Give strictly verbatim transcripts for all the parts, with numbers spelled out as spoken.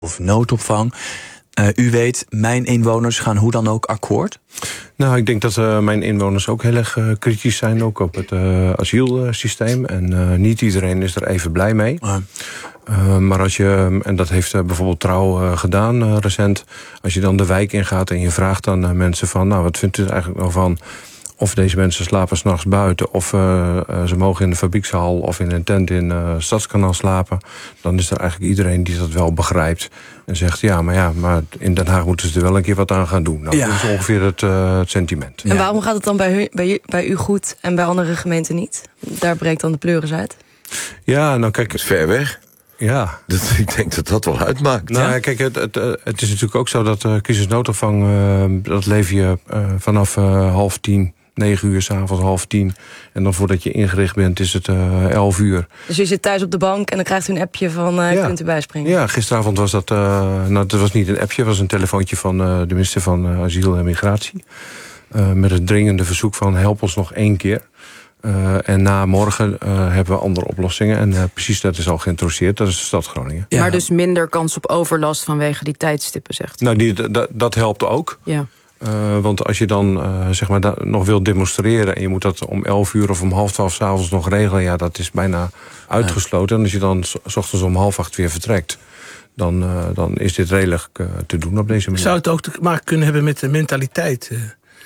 of noodopvang. Uh, u weet, mijn inwoners gaan hoe dan ook akkoord? Nou, ik denk dat uh, mijn inwoners ook heel erg uh, kritisch zijn... ook op het uh, asielsysteem. En uh, niet iedereen is er even blij mee. Uh. Uh, maar als je, en dat heeft uh, bijvoorbeeld Trouw uh, gedaan uh, recent... als je dan de wijk ingaat en je vraagt aan uh, mensen van... nou, wat vindt u er eigenlijk nou van... of deze mensen slapen 's nachts buiten... of uh, uh, ze mogen in de fabriekshal of in een tent in uh, Stadskanaal slapen... dan is er eigenlijk iedereen die dat wel begrijpt. En zegt, ja, maar ja, maar in Den Haag moeten ze er wel een keer wat aan gaan doen. Nou, ja. Dat is ongeveer het, uh, het sentiment. En waarom gaat het dan bij u, bij, u, bij u goed en bij andere gemeenten niet? Daar breekt dan de pleuris uit. Ja, nou kijk... Het is ver weg. Ja. Dat, ik denk dat dat wel uitmaakt. Nou, ja. Kijk, het, het, het is natuurlijk ook zo dat uh, crisisnoodopvang... Uh, dat lever je uh, vanaf uh, half tien... negen uur 's avonds, half tien. En dan voordat je ingericht bent is het uh, elf uur. Dus u zit thuis op de bank en dan krijgt u een appje van... Uh, ja. kunt u bijspringen? Ja, gisteravond was dat... Uh, nou, dat was niet een appje, het was een telefoontje van uh, de minister van uh, Asiel en Migratie. Uh, met het dringende verzoek van help ons nog één keer. Uh, en na morgen uh, hebben we andere oplossingen. En uh, precies dat is al geïntroduceerd, dat is de stad Groningen. Ja. Maar dus minder kans op overlast vanwege die tijdstippen, zegt u? Nou, die, dat, dat helpt ook. Ja. Uh, want als je dan uh, zeg maar da- nog wilt demonstreren... en je moet dat om elf uur of om half twaalf 's avonds nog regelen... ja, dat is bijna uitgesloten. En als je dan 's ochtends om half acht weer vertrekt... dan, uh, dan is dit redelijk uh, te doen op deze manier. Zou het ook te maken kunnen hebben met de mentaliteit... Uh,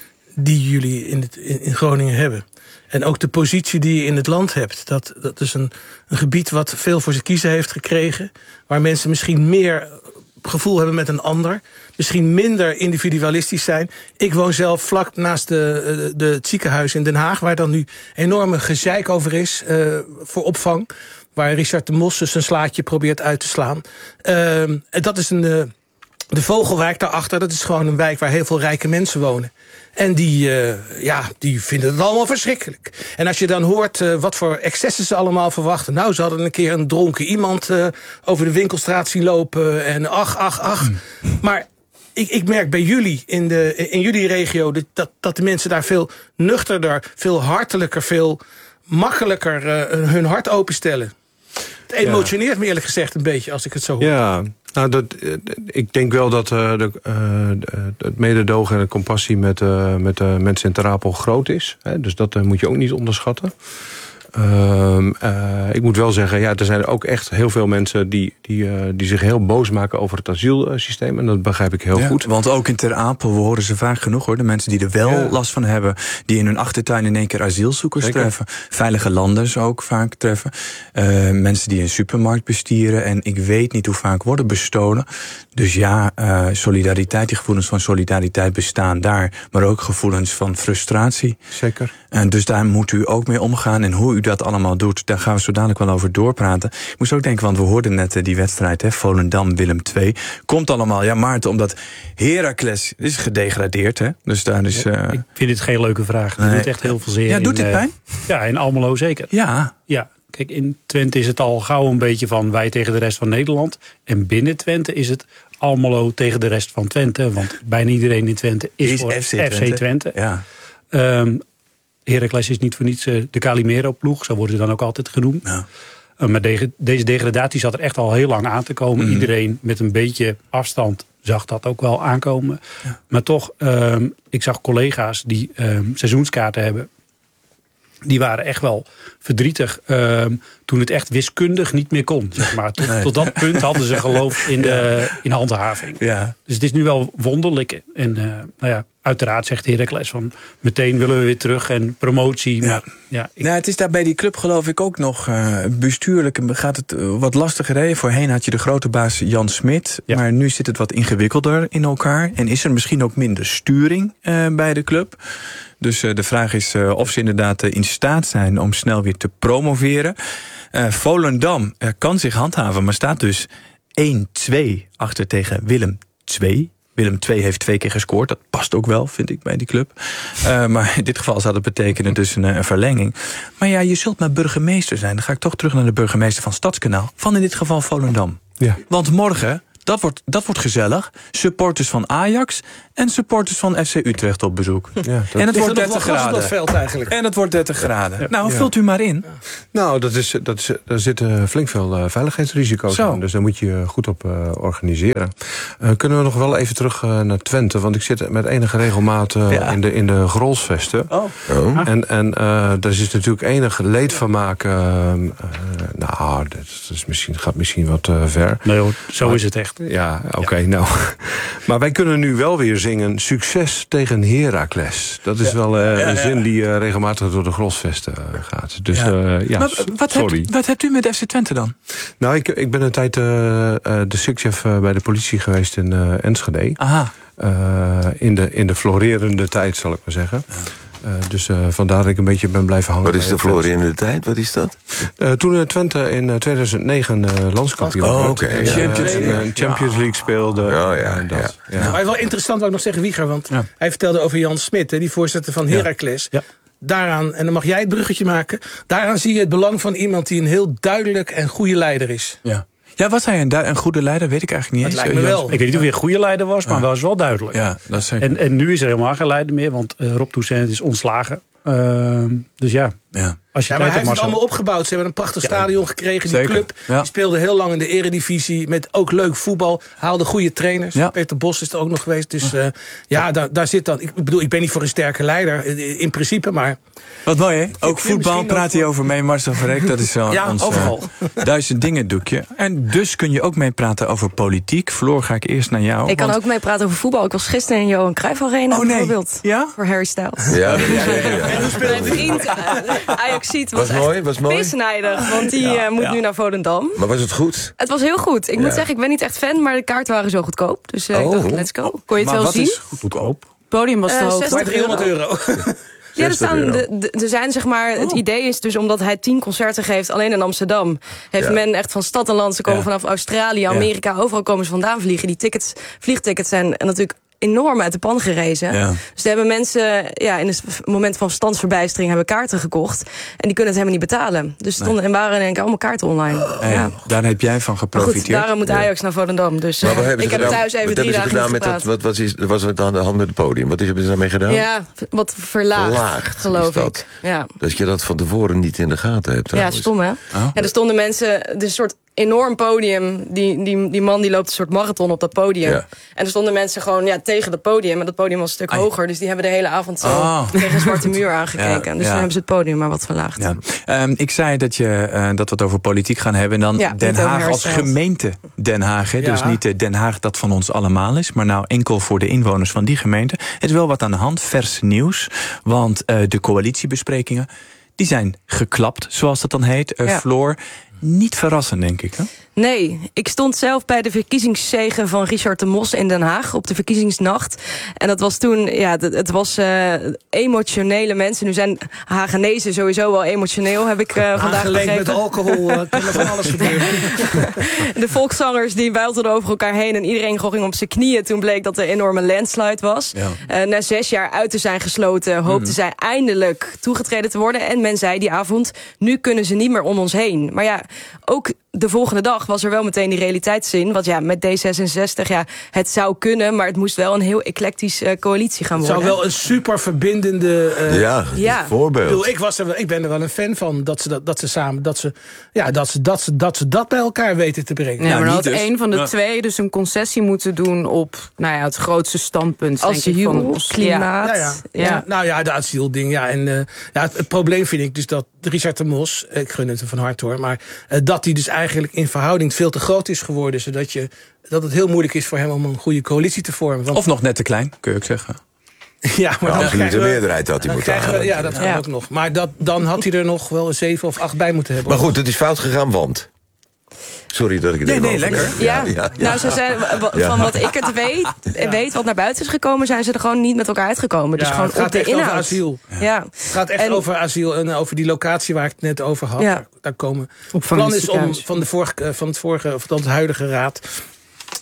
die jullie in, het, in, in Groningen hebben? En ook de positie die je in het land hebt. Dat, dat is een, een gebied wat veel voor zijn kiezen heeft gekregen... waar mensen misschien meer... gevoel hebben met een ander. Misschien minder individualistisch zijn. Ik woon zelf vlak naast de, de, het ziekenhuis in Den Haag... waar dan nu enorme gezeik over is uh, voor opvang. Waar Richard de Mos zijn slaatje probeert uit te slaan. Uh, en dat is een... Uh, de Vogelwijk daarachter, dat is gewoon een wijk waar heel veel rijke mensen wonen. En die, uh, ja, die vinden het allemaal verschrikkelijk. En als je dan hoort uh, wat voor excessen ze allemaal verwachten... nou, ze hadden een keer een dronken iemand uh, over de winkelstraat zien lopen... en ach, ach, ach. Mm. Maar ik, ik merk bij jullie, in, de, in jullie regio... Dat, dat de mensen daar veel nuchterder, veel hartelijker... veel makkelijker uh, hun hart openstellen. Het emotioneert ja. me eerlijk gezegd een beetje, als ik het zo hoor. Ja. Nou, dat, ik denk wel dat uh, de, uh, het mededogen en de compassie met, uh, met de mensen in Ter Apel groot is. Hè, dus dat uh, moet je ook niet onderschatten. Uh, uh, ik moet wel zeggen, ja, er zijn ook echt heel veel mensen die, die, uh, die zich heel boos maken over het asielsysteem. En dat begrijp ik heel ja, goed. Want ook in Ter Apel, we horen ze vaak genoeg hoor. De mensen die er wel ja. last van hebben, die in hun achtertuin in één keer asielzoekers Zeker. treffen. Veilige landers ook vaak treffen. Uh, mensen die een supermarkt bestieren. En ik weet niet hoe vaak worden bestolen. Dus ja, uh, solidariteit, die gevoelens van solidariteit bestaan daar. Maar ook gevoelens van frustratie. Zeker. En dus daar moet u ook mee omgaan. En hoe u dat allemaal doet, daar gaan we zo dadelijk wel over doorpraten. Ik moest ook denken, want we hoorden net uh, die wedstrijd, hè, Volendam-Willem twee. Komt allemaal, ja Maarten, omdat Heracles is gedegradeerd. Hè? Dus daar is, uh... Ik vind dit geen leuke vraag. Het nee. doet echt heel veel zeer. Ja, doet in, dit pijn? Uh, ja, in Almelo zeker. Ja. Ja. Kijk, in Twente is het al gauw een beetje van wij tegen de rest van Nederland. En binnen Twente is het Almelo tegen de rest van Twente. Want bijna iedereen in Twente is, is voor F C Twente. F C Twente. Ja. Um, Heracles is niet voor niets uh, de Calimero-ploeg. Zo worden ze dan ook altijd genoemd. Ja. Uh, maar de, deze degradatie zat er echt al heel lang aan te komen. Mm. Iedereen met een beetje afstand zag dat ook wel aankomen. Ja. Maar toch, um, ik zag collega's die um, seizoenskaarten hebben. Die waren echt wel verdrietig um, toen het echt wiskundig niet meer kon. Zeg maar. Tot, nee. tot dat punt hadden ze geloof in, de, in handhaving. Ja. Dus het is nu wel wonderlijk. En uh, nou ja, uiteraard zegt Heracles van meteen willen we weer terug en promotie. Ja. Maar, ja, ik... nou, het is daar bij die club geloof ik ook nog uh, bestuurlijk gaat het uh, wat lastiger. Hè? Voorheen had je de grote baas Jan Smit. Ja. Maar nu zit het wat ingewikkelder in elkaar. En is er misschien ook minder sturing uh, bij de club. Dus uh, de vraag is uh, of ze inderdaad uh, in staat zijn om snel weer te promoveren. Uh, Volendam uh, kan zich handhaven, maar staat dus één twee achter tegen Willem twee. Willem twee heeft twee keer gescoord. Dat past ook wel, vind ik, bij die club. Uh, maar in dit geval zou dat betekenen dus een, een verlenging. Maar ja, je zult maar burgemeester zijn. Dan ga ik toch terug naar de burgemeester van Stadskanaal. Van in dit geval Volendam. Ja. Want morgen, Dat wordt, dat wordt gezellig. Supporters van Ajax en supporters van F C Utrecht op bezoek. Ja, dat en het wordt dertig graden. Veld eigenlijk. En het wordt dertig graden. Ja. Nou, vult u maar in. Ja. Nou, dat is, dat is, daar zitten flink veel uh, veiligheidsrisico's aan. Dus daar moet je goed op uh, organiseren. Uh, kunnen we nog wel even terug uh, naar Twente? Want ik zit met enige regelmaat uh, ja. in, de, in de Grolsvesten. Oh. Oh. En, en uh, daar is natuurlijk enig leedvermaak. Uh, uh, nou, dat is misschien, gaat misschien wat uh, ver. Nee hoor, zo maar, is het echt. Ja, oké, okay, ja. nou. Maar wij kunnen nu wel weer zingen succes tegen Heracles. Dat is ja. wel uh, ja, ja. een zin die uh, regelmatig door de Grolsvesten uh, gaat. Dus, ja. Uh, ja, maar wat sorry. Hebt, wat hebt u met F C Twente dan? Nou, ik, ik ben een tijd uh, uh, de secchef uh, bij de politie geweest in uh, Enschede. Aha. Uh, in, de, in de florerende tijd, zal ik maar zeggen. Ja. Uh, dus uh, vandaar dat ik een beetje ben blijven hangen. Wat is de florerende tijd? Wat is dat? Uh, toen Twente in uh, tweeduizend negen uh, landskampioen oh, werd. Okay, ja. Champions, uh, Champions League speelde. Oh, ja, ja, dat, ja. Ja. Maar wel interessant wou ik nog zeggen, Wieger. Want ja. hij vertelde over Jan Smit, hè, die voorzitter van Heracles. Ja. Ja. Daaraan, en dan mag jij het bruggetje maken. Daaraan zie je het belang van iemand die een heel duidelijk en goede leider is. Ja. Ja, was hij een, een goede leider? Weet ik eigenlijk niet dat eens. Lijkt me wel. Ik weet niet of hij een goede leider was, maar ja. was wel duidelijk. Ja, dat is en, en nu is er helemaal geen leider meer, want uh, Rob Toussaint is ontslagen. Uh, dus ja. ja. Als je ja, maar hij heeft het allemaal opgebouwd. Ze hebben een prachtig ja, stadion gekregen. Die club ja. die speelde heel lang in de eredivisie. Met ook leuk voetbal. Haalde goede trainers. Ja. Peter Bos is er ook nog geweest. Dus uh, ja, daar, daar zit dan. Ik bedoel, ik ben niet voor een sterke leider. In principe, maar... Wat mooi, hè? Ook voetbal praat hij over mee. Marcel Verrek, dat is zo ja, ons overal. Uh, duizend dingen doekje. En dus kun je ook meepraten over politiek. Floor, ga ik eerst naar jou. Ik kan want... ook meepraten over voetbal. Ik was gisteren in Johan Cruijff Arena, oh, nee. bijvoorbeeld. Ja? Voor Harry Styles. Ja, ja, ja, ja, ja. En hoe speelde mijn vriend Ajaxiet was, was mooi, was mooi. Pisnijdig, want die ja, uh, moet ja. nu naar Volendam. Maar was het goed? Het was heel goed. Ik ja. moet zeggen, ik ben niet echt fan, maar de kaarten waren zo goedkoop. Dus uh, oh. ik dacht, let's go. Kon je het maar wel zien? Maar wat is goedkoop? Het podium was te uh, hoog. Maar driehonderd euro. Ja, er, staan, de, de, er zijn zeg maar, oh. het idee is dus omdat hij tien concerten geeft, alleen in Amsterdam, heeft ja. men echt van stad en land, ze komen ja. vanaf Australië, Amerika, ja. overal komen ze vandaan vliegen. Die tickets, vliegtickets zijn natuurlijk enorm uit de pan gerezen. Ja. Dus daar hebben mensen ja, in het moment van verstandsverbijstering hebben kaarten gekocht. En die kunnen het helemaal niet betalen. Dus stonden nee. en waren denk ik allemaal kaarten online. Oh. Hey, ja. Daar heb jij van geprofiteerd. Goed, daarom moet Ajax ja. naar Volendam. Dus uh, ik heb thuis even wat drie dagen gedaan met dat, wat, wat is, was het aan de hand met het podium? Wat hebben ze daarmee gedaan? Ja, wat verlaagd, verlaagd geloof dat. ik. Ja. Dat je dat van tevoren niet in de gaten hebt. Trouwens. Ja, stom hè? Oh. En er stonden mensen, een soort enorm podium. Die, die, die man die loopt een soort marathon op dat podium. Ja. En er stonden mensen gewoon ja, tegen dat podium. En dat podium was een stuk Ai. hoger. Dus die hebben de hele avond zo oh. tegen een zwarte muur aangekeken. Ja, dus ja. dan hebben ze het podium maar wat verlaagd. Ja. Um, ik zei dat, je, uh, dat we het over politiek gaan hebben. En dan ja, Den Haag als gemeente Den Haag. Hè? Ja. Dus niet uh, Den Haag dat van ons allemaal is. Maar nou enkel voor de inwoners van die gemeente. Er is wel wat aan de hand. Vers nieuws. Want uh, de coalitiebesprekingen die zijn geklapt, zoals dat dan heet. Uh, ja. Floor, niet verrassend, denk ik, hè? Nee, ik stond zelf bij de verkiezingszege van Richard de Mos in Den Haag op de verkiezingsnacht. En dat was toen, ja, het, het was uh, emotionele mensen. Nu zijn Hagenezen sowieso wel emotioneel, heb ik uh, vandaag begrepen. met alcohol, uh, kan er van alles gebeuren. De volkszangers die buitelden over elkaar heen en iedereen ging op zijn knieën. Toen bleek dat er een enorme landslide was. Ja. Uh, na zes jaar uit te zijn gesloten, hoopten mm. zij eindelijk toegetreden te worden. En men zei die avond, nu kunnen ze niet meer om ons heen. Maar ja, ook de volgende dag was er wel meteen die realiteitszin. Want ja, met D zesenzestig, ja, het zou kunnen, maar het moest wel een heel eclectische uh, coalitie gaan worden. Het zou wel een super verbindende uh, ja, ja. voorbeeld. Ik, bedoel, ik, was er, ik ben er wel een fan van dat ze dat, dat ze samen, dat ze, ja, dat ze dat, ze, dat ze dat bij elkaar weten te brengen. Ja, ja, maar dan had dus. een van de ja. twee dus een concessie moeten doen op, nou ja, het grootste standpunt. Asiel, denk ik, van ons. Klimaat. Ja, ja. Ja. Ja. Nou ja, de asielding. Ja, en uh, ja, het, het probleem vind ik dus dat Richard de Mos, ik gun het hem van harte hoor, maar uh, dat hij dus eigenlijk in verhouding veel te groot is geworden, zodat je, dat het heel moeilijk is voor hem om een goede coalitie te vormen. Want of nog net te klein, kun je ook zeggen. Ja, maar ja, absolute meerderheid had hij moeten halen. Ja, dat kan ja. ook nog. Maar dat, dan had hij er nog wel een zeven of acht bij moeten hebben. Maar goed, het is fout gegaan, want... Sorry dat ik het nee, even nee, lekker. Ja, ja, ja, nou, ze zijn, van ja. wat ik het weet, ja. weet, wat naar buiten is gekomen, zijn ze er gewoon niet met elkaar uitgekomen. Dus ja, gewoon het gaat op de echt inhoud. over asiel. Ja. Ja. Het gaat echt en, over asiel en over die locatie waar ik het net over had. Ja. Daar, daar komen. Het plan is om van, de vorige, van het vorige, van de huidige raad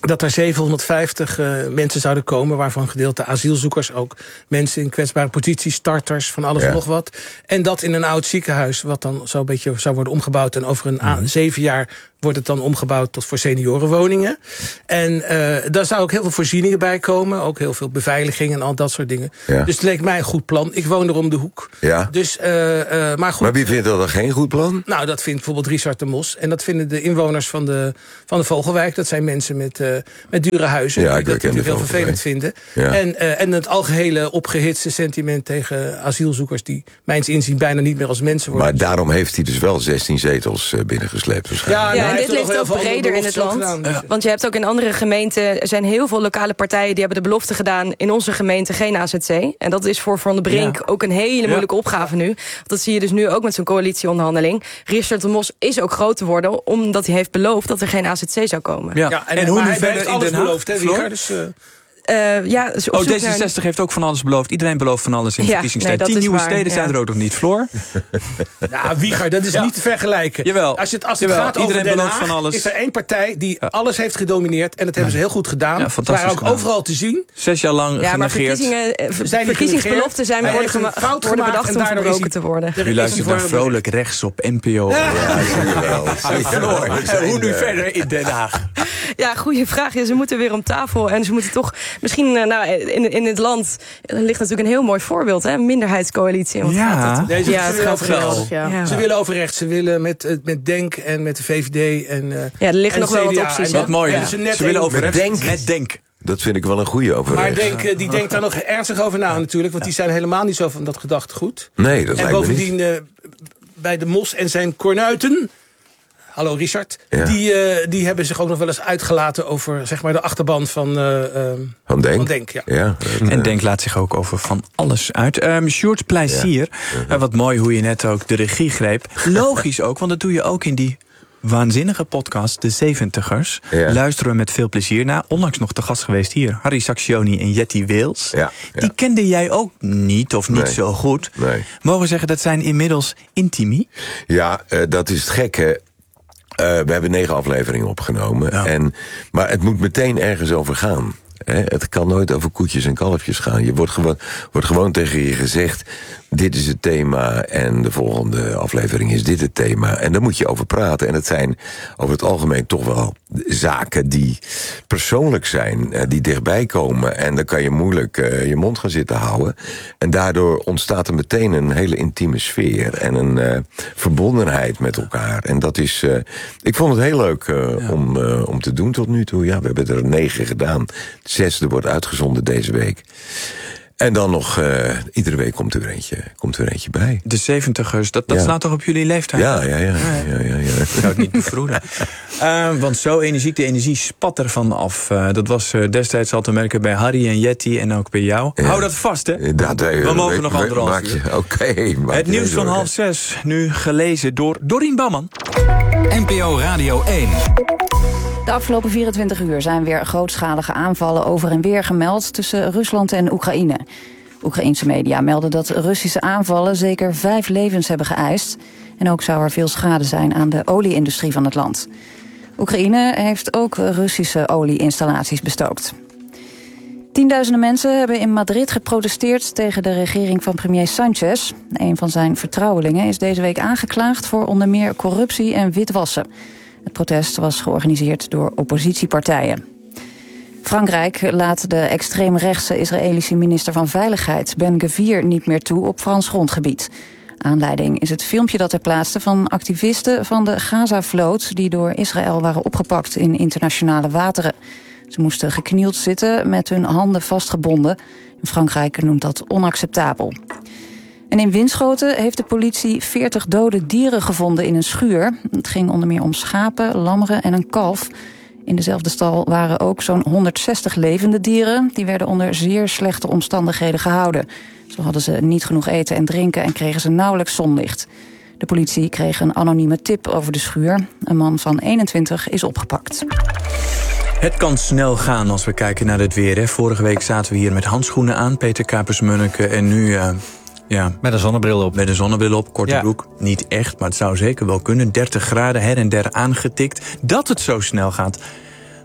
dat er zevenhonderdvijftig uh, mensen zouden komen, waarvan een gedeelte asielzoekers, ook mensen in kwetsbare posities, starters, van alles ja. en nog wat. En dat in een oud ziekenhuis, wat dan zo'n beetje zou worden omgebouwd. En over een mm-hmm. a- zeven jaar wordt het dan omgebouwd tot voor seniorenwoningen. En uh, daar zou ook heel veel voorzieningen bij komen. Ook heel veel beveiliging en al dat soort dingen. Ja. Dus het leek mij een goed plan. Ik woon er om de hoek. Ja. Dus, uh, uh, maar, goed, maar wie vindt dat dan geen goed plan? Nou, dat vindt bijvoorbeeld Richard de Mos. En dat vinden de inwoners van de, van de Vogelwijk. Dat zijn mensen met, uh, met dure huizen. Ja, die dat natuurlijk heel vervelend vinden. Ja. En, uh, en het algehele opgehitste sentiment tegen asielzoekers, die mijns inzien bijna niet meer als mensen worden. Maar daarom heeft hij dus wel zestien zetels binnengesleept waarschijnlijk. Ja, ja, en dit ligt ook breder in het land. Ja. Want je hebt ook in andere gemeenten, er zijn heel veel lokale partijen die hebben de belofte gedaan, in onze gemeente geen A Z C. En dat is voor Van der Brink ja. ook een hele moeilijke ja. opgave nu. Dat zie je dus nu ook met zo'n coalitieonderhandeling. Richard de Mos is ook groot te worden, omdat hij heeft beloofd dat er geen A Z C zou komen. Ja. Ja, en, en hoe nu verder in Den Haag? Beloofd, hè, Floor? Dus, uh... Uh, ja, dus oh, D zesenzestig naar... heeft ook van alles beloofd. Iedereen belooft van alles in de ja, verkiezingstijd. Nee, Tien nieuwe waar, steden ja. zijn er ook nog niet, Floor. Ja, Wieger, dat is ja. niet te vergelijken. Jawel. Als het, als het Jawel. gaat Iedereen over Den belooft Haag, van alles. is er één partij die ja. alles heeft gedomineerd. En dat hebben ze heel goed gedaan. Ja, ze waren ook gedaan. overal te zien. Zes jaar lang ja, genegeerd. Maar zijn verkiezingsbeloften zijn worden, gema- fout worden bedacht om verbroken te worden. U luistert naar Vrolijk Rechts op N P O. Floor, hoe nu verder in Den Haag? Ja, goede vraag. Ze moeten weer om tafel. En ze moeten toch misschien... Nou, in, in het land ligt natuurlijk een heel mooi voorbeeld, hè? Een minderheidscoalitie. Wat ja, gaat het? Nee, ze, ja, ze, het gaat overrechts. Ja. Ja. Ze willen overrechts. Ze willen met, met Denk en met de V V D en uh, ja, er liggen nog C D A wel wat opties. Wat mooi. Ja. Ze, ze willen overrechts met Denk. met Denk. Dat vind ik wel een goede overrechts. Maar Denk, die denkt daar nog ernstig over na natuurlijk, want die zijn helemaal niet zo van dat gedachtegoed. Nee, dat en lijkt me niet. En bovendien uh, bij de Mos en zijn kornuiten. Hallo Richard. Ja. Die, uh, die hebben zich ook nog wel eens uitgelaten over zeg maar, de achterban van, uh, uh, van Denk. Van Denk ja. Ja, en uh, Denk laat zich ook over van alles uit. Um, Sjoerd Plezier, ja. uh, wat mooi hoe je net ook de regie greep. Logisch ook, want dat doe je ook in die waanzinnige podcast, De Zeventigers. Ja. Luisteren we met veel plezier naar. Onlangs nog te gast geweest hier. Harry Sacksioni en Jetty Wils. Ja, ja. Die kende jij ook niet of niet nee. zo goed. Nee. Mogen we zeggen, dat zijn inmiddels intimi? Ja, uh, dat is het gekke. Uh, we hebben negen afleveringen opgenomen. Ja. En, maar het moet meteen ergens over gaan. Hè? Het kan nooit over koetjes en kalfjes gaan. Je wordt gewoon, wordt gewoon tegen je gezegd, dit is het thema en de volgende aflevering is dit het thema. En daar moet je over praten. En het zijn over het algemeen toch wel zaken die persoonlijk zijn, die dichtbij komen. En dan kan je moeilijk uh, je mond gaan zitten houden. En daardoor ontstaat er meteen een hele intieme sfeer en een uh, verbondenheid met elkaar. En dat is, uh, ik vond het heel leuk uh, ja. om, uh, om te doen tot nu toe. Ja, we hebben er negen gedaan. De zesde wordt uitgezonden deze week. En dan nog, uh, iedere week komt er eentje, komt er eentje bij. De zeventigers, dat, dat ja. slaat toch op jullie leeftijd? Ja, ja, ja. ja, ja, ja, ja. Ik zou het niet bevroeden. uh, want zo energiek, de energie spat ervan af. Uh, dat was uh, destijds al te merken bij Harry en Jetty en ook bij jou. Ja. Hou dat vast, hè? Dat, uh, we mogen we, nog anderhalf uur. Oké. Okay, het nieuws van half zes, nu gelezen door Dorien Bouwman. N P O Radio één. De afgelopen vierentwintig uur zijn weer grootschalige aanvallen over en weer gemeld tussen Rusland en Oekraïne. Oekraïense media melden dat Russische aanvallen zeker vijf levens hebben geëist. En ook zou er veel schade zijn aan de olie-industrie van het land. Oekraïne heeft ook Russische olie-installaties bestookt. Tienduizenden mensen hebben in Madrid geprotesteerd tegen de regering van premier Sanchez. Een van zijn vertrouwelingen is deze week aangeklaagd voor onder meer corruptie en witwassen. Het protest was georganiseerd door oppositiepartijen. Frankrijk laat de extreemrechtse Israëlische minister van Veiligheid Ben Gvir niet meer toe op Frans grondgebied. Aanleiding is het filmpje dat hij plaatste van activisten van de Gaza-vloot die door Israël waren opgepakt in internationale wateren. Ze moesten geknield zitten met hun handen vastgebonden. Frankrijk noemt dat onacceptabel. En in Winschoten heeft de politie veertig dode dieren gevonden in een schuur. Het ging onder meer om schapen, lammeren en een kalf. In dezelfde stal waren ook zo'n honderdzestig levende dieren. Die werden onder zeer slechte omstandigheden gehouden. Zo hadden ze niet genoeg eten en drinken en kregen ze nauwelijks zonlicht. De politie kreeg een anonieme tip over de schuur. Een man van eenentwintig is opgepakt. Het kan snel gaan als we kijken naar het weer. Hè. Vorige week zaten we hier met handschoenen aan, Peter Kapers-Munneke. En nu... Uh... Ja, met een zonnebril op. Met een zonnebril op, korte ja. broek. Niet echt, maar het zou zeker wel kunnen. dertig graden her en der aangetikt. Dat het zo snel gaat.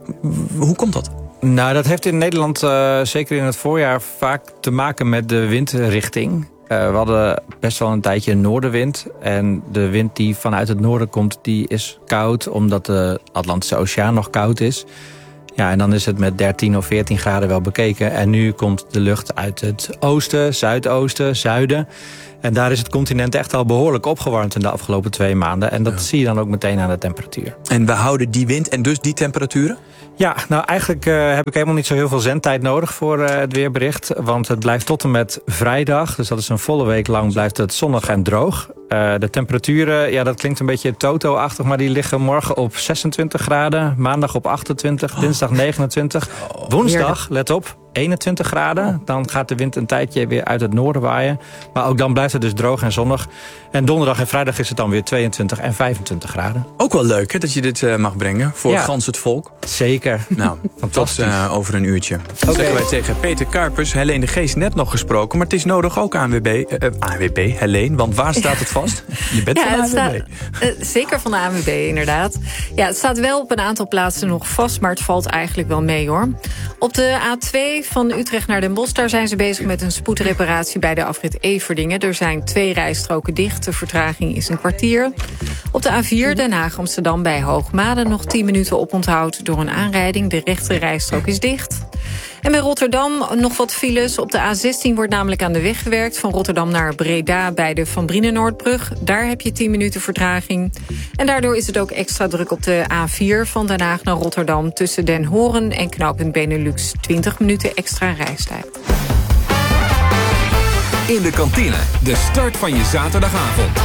Hoe komt dat? Nou, dat heeft in Nederland, uh, zeker in het voorjaar, vaak te maken met de windrichting. Uh, we hadden best wel een tijdje een noordenwind. En de wind die vanuit het noorden komt, die is koud, omdat de Atlantische Oceaan nog koud is. Ja, en dan is het met dertien of veertien graden wel bekeken. En nu komt de lucht uit het oosten, zuidoosten, zuiden. En daar is het continent echt al behoorlijk opgewarmd in de afgelopen twee maanden. En dat ja. zie je dan ook meteen aan de temperatuur. En we houden die wind en dus die temperaturen? Ja, nou eigenlijk uh, heb ik helemaal niet zo heel veel zendtijd nodig voor uh, het weerbericht. Want het blijft tot en met vrijdag, dus dat is een volle week lang, blijft het zonnig en droog. Uh, de temperaturen, ja, dat klinkt een beetje Toto-achtig, maar die liggen morgen op zesentwintig graden. Maandag op achtentwintig, oh. dinsdag negenentwintig. Woensdag, let op, eenentwintig graden. Dan gaat de wind een tijdje weer uit het noorden waaien. Maar ook dan blijft het dus droog en zonnig. En donderdag en vrijdag is het dan weer tweeëntwintig en vijfentwintig graden. Ook wel leuk hè, dat je dit uh, mag brengen voor ja. gans het volk. Zeker. Nou, tot uh, over een uurtje. Okay. Zeggen wij tegen Peter Kuipers, Helene de Geest net nog gesproken. Maar het is nodig ook A N W B. Uh, A N W B, Helene, want waar staat het vast? Je bent ja, van de A N W B. Staat, uh, zeker van de A N W B, inderdaad. Ja, het staat wel op een aantal plaatsen nog vast, maar het valt eigenlijk wel mee, hoor. Op de A twee van Utrecht naar Den Bosch, daar zijn ze bezig met een spoedreparatie bij de afrit Everdingen. Er zijn twee rijstroken dicht, de vertraging is een kwartier. Op de A vier Den Haag-Amsterdam bij Hoogmade nog tien minuten oponthoud door een aanrijding. De rechte rijstrook is dicht. En bij Rotterdam nog wat files. Op de A zestien wordt namelijk aan de weg gewerkt. Van Rotterdam naar Breda bij de Van Brienenoordbrug. Daar heb je tien minuten vertraging. En daardoor is het ook extra druk op de A vier van Den Haag naar Rotterdam. Tussen Den Horen en knooppunt Benelux. twintig minuten extra reistijd. In de kantine, de start van je zaterdagavond.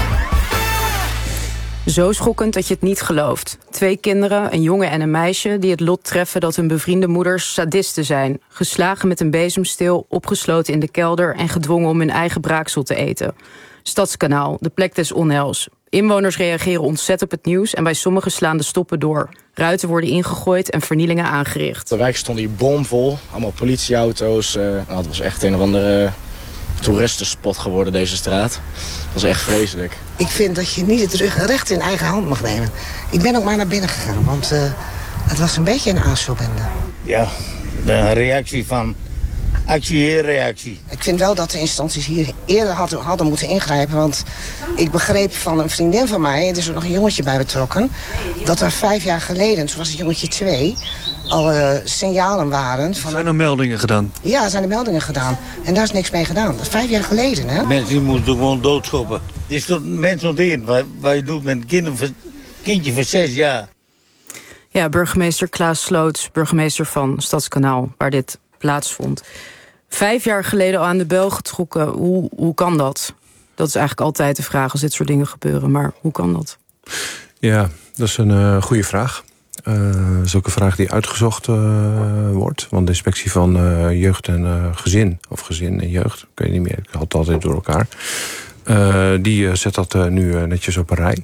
Zo schokkend dat je het niet gelooft. Twee kinderen, een jongen en een meisje, die het lot treffen dat hun bevriende moeders sadisten zijn. Geslagen met een bezemsteel, opgesloten in de kelder en gedwongen om hun eigen braaksel te eten. Stadskanaal, de plek des onheils. Inwoners reageren ontzet op het nieuws en bij sommigen slaan de stoppen door. Ruiten worden ingegooid en vernielingen aangericht. De wijk stond hier bomvol, allemaal politieauto's. Uh, nou, het was echt een of andere toeristenspot geworden, deze straat. Dat was echt vreselijk. Ik vind dat je niet het recht in eigen hand mag nemen. Ik ben ook maar naar binnen gegaan, want uh, het was een beetje een aanspeelbende. Ja, een reactie van actie-reactie. Ik vind wel dat de instanties hier eerder hadden, hadden moeten ingrijpen. Want ik begreep van een vriendin van mij, er is er nog een jongetje bij betrokken, dat er vijf jaar geleden, toen was het jongetje twee, al uh, signalen waren. Van, zijn er meldingen gedaan? Ja, er zijn er meldingen gedaan. En daar is niks mee gedaan. Dat is vijf jaar geleden, hè? Mensen die moeten gewoon doodschoppen. Het is tot mens ontdekt wat, wat je doet met een kind, een kindje van zes jaar. Ja, burgemeester Klaas Sloots, burgemeester van Stadskanaal, waar dit plaatsvond. Vijf jaar geleden al aan de bel getrokken. Hoe, hoe kan dat? Dat is eigenlijk altijd de vraag als dit soort dingen gebeuren. Maar hoe kan dat? Ja, dat is een uh, goede vraag. Uh, dat is ook een vraag die uitgezocht uh, wordt. Want de inspectie van uh, jeugd en uh, gezin, of gezin en jeugd, ik weet niet meer, ik had het altijd door elkaar. Uh, die uh, zet dat uh, nu uh, netjes op een rij.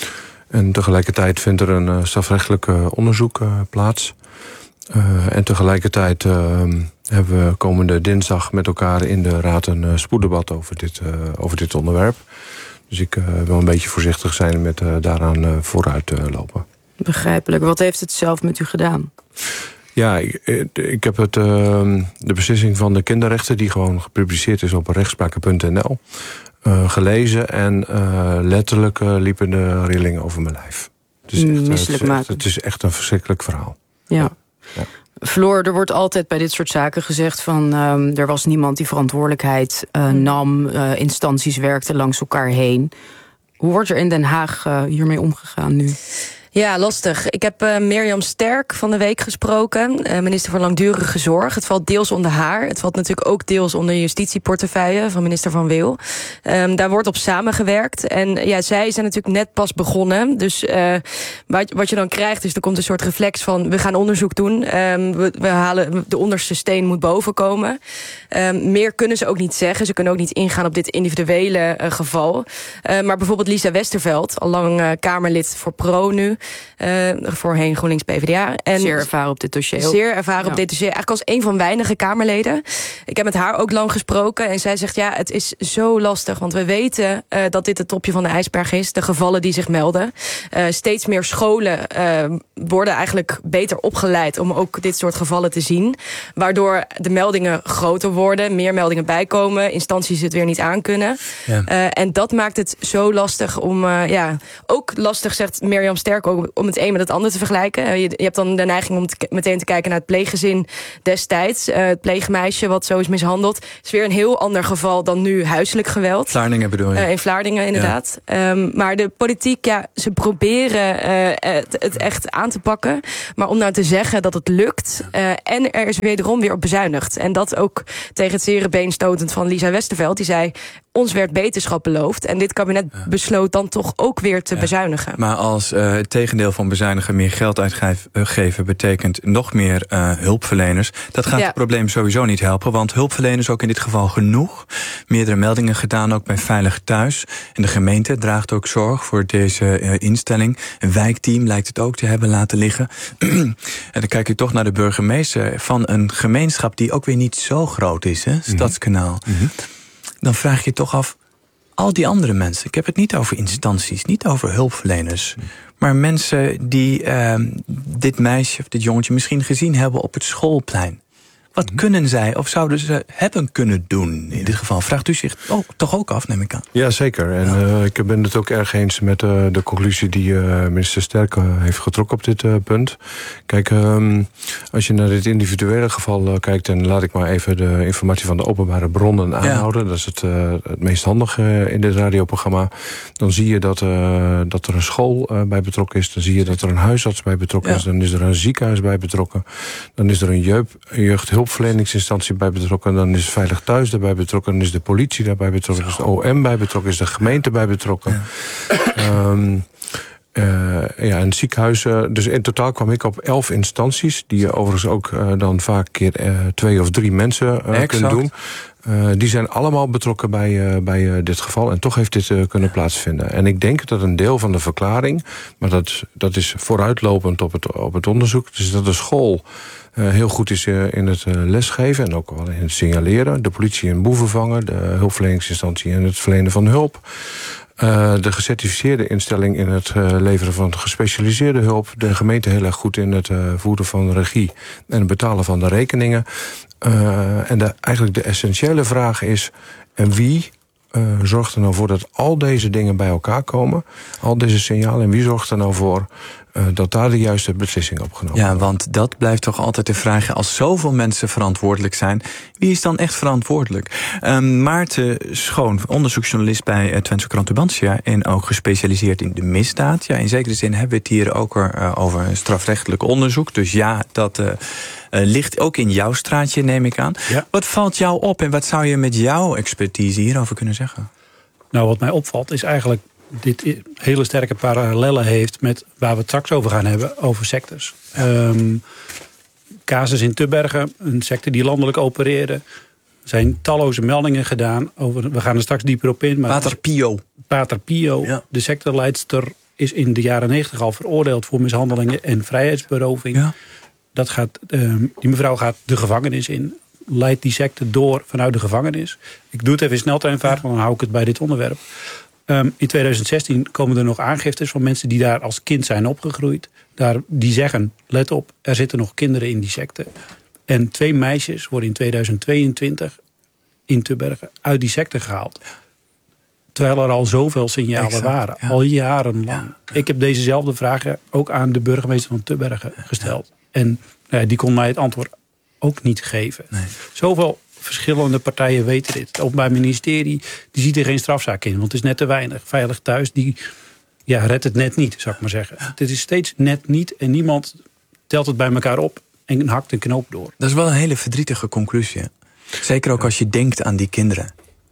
En tegelijkertijd vindt er een uh, strafrechtelijk uh, onderzoek uh, plaats. Uh, en tegelijkertijd uh, hebben we komende dinsdag met elkaar in de raad een uh, spoeddebat over dit, uh, over dit onderwerp. Dus ik uh, wil een beetje voorzichtig zijn met uh, daaraan uh, vooruit uh, lopen. Begrijpelijk. Wat heeft het zelf met u gedaan? Ja, ik, ik heb het, uh, de beslissing van de kinderrechten, die gewoon gepubliceerd is op rechtspraken punt n l, uh, gelezen. En uh, letterlijk uh, liepen de rillingen over mijn lijf. Het is, echt, het, is echt, het is echt een verschrikkelijk verhaal. Ja. Ja. Floor, er wordt altijd bij dit soort zaken gezegd van um, er was niemand die verantwoordelijkheid uh, nam. Uh, instanties werkten langs elkaar heen. Hoe wordt er in Den Haag uh, hiermee omgegaan nu? Ja, lastig. Ik heb uh, Mirjam Sterk van de week gesproken, uh, minister van Langdurige Zorg. Het valt deels onder haar. Het valt natuurlijk ook deels onder de justitieportefeuille van minister Van Wil. Um, daar wordt op samengewerkt. En ja, zij zijn natuurlijk net pas begonnen. Dus uh, wat, wat je dan krijgt is, er komt een soort reflex van, we gaan onderzoek doen. Um, we, we halen, de onderste steen moet boven komen. Um, meer kunnen ze ook niet zeggen. Ze kunnen ook niet ingaan op dit individuele uh, geval. Uh, maar bijvoorbeeld Lisa Westerveld, al lang uh, Kamerlid voor Pro nu. Uh, voorheen GroenLinks P v d A. En zeer ervaren op dit dossier. Zeer ervaren ja. op dit dossier. Eigenlijk als een van weinige Kamerleden. Ik heb met haar ook lang gesproken. En zij zegt, ja, het is zo lastig. Want we weten uh, dat dit het topje van de ijsberg is. De gevallen die zich melden. Uh, steeds meer scholen uh, worden eigenlijk beter opgeleid om ook dit soort gevallen te zien. Waardoor de meldingen groter worden. Meer meldingen bijkomen. Instanties het weer niet aankunnen. Ja. Uh, en dat maakt het zo lastig om... Uh, ja, ook lastig, zegt Mirjam Sterk, ook om het een met het ander te vergelijken. Uh, je, je hebt dan de neiging om te, meteen te kijken naar het pleeggezin destijds. Uh, het pleegmeisje wat zo is mishandeld. Het is weer een heel ander geval dan nu huiselijk geweld. Vlaardingen bedoel je? Uh, in Vlaardingen, inderdaad. Ja. Um, maar de politiek, ja, ze proberen uh, het, het echt aan te pakken. Maar om nou te zeggen dat het lukt... Uh, en er is wederom weer op bezuinigd. En dat ook tegen het zere been stotend van Lisa Westerveld. Die zei, ons werd beterschap beloofd. En dit kabinet ja. besloot dan toch ook weer te ja. bezuinigen. Maar als uh, het tegendeel van bezuinigen meer geld uitgeven betekent nog meer uh, hulpverleners. Dat gaat ja. het probleem sowieso niet helpen. Want hulpverleners ook in dit geval genoeg. Meerdere meldingen gedaan, ook bij Veilig Thuis. En de gemeente draagt ook zorg voor deze uh, instelling. Een wijkteam lijkt het ook te hebben laten liggen. En dan kijk je toch naar de burgemeester van een gemeenschap die ook weer niet zo groot is, hè? Stadskanaal. Mm-hmm. Dan vraag je toch af, al die andere mensen... ik heb het niet over instanties, niet over hulpverleners... maar mensen die uh, dit meisje of dit jongetje misschien gezien hebben op het schoolplein. Wat mm-hmm. kunnen zij of zouden ze hebben kunnen doen? In dit geval vraagt u zich oh, toch ook af, neem ik aan. Ja, zeker. En ja. Uh, ik ben het ook erg eens met uh, de conclusie die uh, minister Sterk uh, heeft getrokken op dit uh, punt. Kijk, um, als je naar dit individuele geval uh, kijkt... en laat ik maar even de informatie van de openbare bronnen aanhouden. Ja. Dat is het, uh, het meest handige uh, in dit radioprogramma. Dan zie je dat, uh, dat er een school uh, bij betrokken is. Dan zie je dat er een huisarts bij betrokken ja. is. Dan is er een ziekenhuis bij betrokken. Dan is er een jeugd, jeugd hulpverleningsinstantie bij betrokken. Dan is Veilig Thuis daarbij betrokken. Dan is de politie daarbij betrokken. Dan is de O M bij betrokken. Is de gemeente bij betrokken. Ja. Um, uh, ja, en het ziekenhuis. Uh, dus in totaal kwam ik op elf instanties. Die je overigens ook uh, dan vaak keer uh, twee of drie mensen uh, kunnen doen. Uh, die zijn allemaal betrokken bij, uh, bij uh, dit geval. En toch heeft dit uh, kunnen plaatsvinden. En ik denk dat een deel van de verklaring... maar dat, dat is vooruitlopend op het, op het onderzoek... dus dat de school uh, heel goed is uh, in het uh, lesgeven... en ook wel in het signaleren. De politie en boeven vangen. De hulpverleningsinstantie en het verlenen van hulp. Uh, de gecertificeerde instelling in het uh, leveren van gespecialiseerde hulp. De gemeente heel erg goed in het uh, voeren van regie... en het betalen van de rekeningen... Uh, en de, eigenlijk de essentiële vraag is... en wie uh, zorgt er nou voor dat al deze dingen bij elkaar komen? Al deze signalen. En wie zorgt er nou voor uh, dat daar de juiste beslissing op genomen wordt? Ja, want dat blijft toch altijd de vraag. Als zoveel mensen verantwoordelijk zijn... wie is dan echt verantwoordelijk? Um, Maarten Schoon, onderzoeksjournalist bij uh, Twentse Krant Tubantia... en ook gespecialiseerd in de misdaad. Ja, in zekere zin hebben we het hier ook uh, over een strafrechtelijk onderzoek. Dus ja, dat... Uh, Uh, ligt ook in jouw straatje, neem ik aan. Ja. Wat valt jou op en wat zou je met jouw expertise hierover kunnen zeggen? Nou, wat mij opvalt is eigenlijk... dit hele sterke parallellen heeft met waar we het straks over gaan hebben... over sectes. Ja. Um, casus in Tubbergen, een secte die landelijk opereerde. Er zijn talloze meldingen gedaan. Over, we gaan er straks dieper op in. Maar Pater Pio. Pater Pio, ja. De secteleidster, is in de jaren negentig al veroordeeld... voor mishandelingen en vrijheidsberoving... Ja. Dat gaat, uh, die mevrouw gaat de gevangenis in. Leidt die secte door vanuit de gevangenis. Ik doe het even in sneltreinvaart, want dan hou ik het bij dit onderwerp. Um, in tweeduizend zestien komen er nog aangiftes van mensen die daar als kind zijn opgegroeid. Daar, die zeggen, let op, er zitten nog kinderen in die secte. En twee meisjes worden in tweeduizend tweeëntwintig in Tubbergen uit die secte gehaald. Terwijl er al zoveel signalen exact, waren. Ja. Al jarenlang. Ja. Ik heb dezezelfde vragen ook aan de burgemeester van Tubbergen gesteld. Ja. En nou ja, die kon mij het antwoord ook niet geven. Nee. Zoveel verschillende partijen weten dit. Het Openbaar Ministerie die ziet er geen strafzaak in. Want het is net te weinig. Veilig Thuis die ja, redt het net niet, zou ik maar zeggen. Ja. Het is steeds net niet. En niemand telt het bij elkaar op. En hakt een knoop door. Dat is wel een hele verdrietige conclusie. Zeker ook als je denkt aan die kinderen.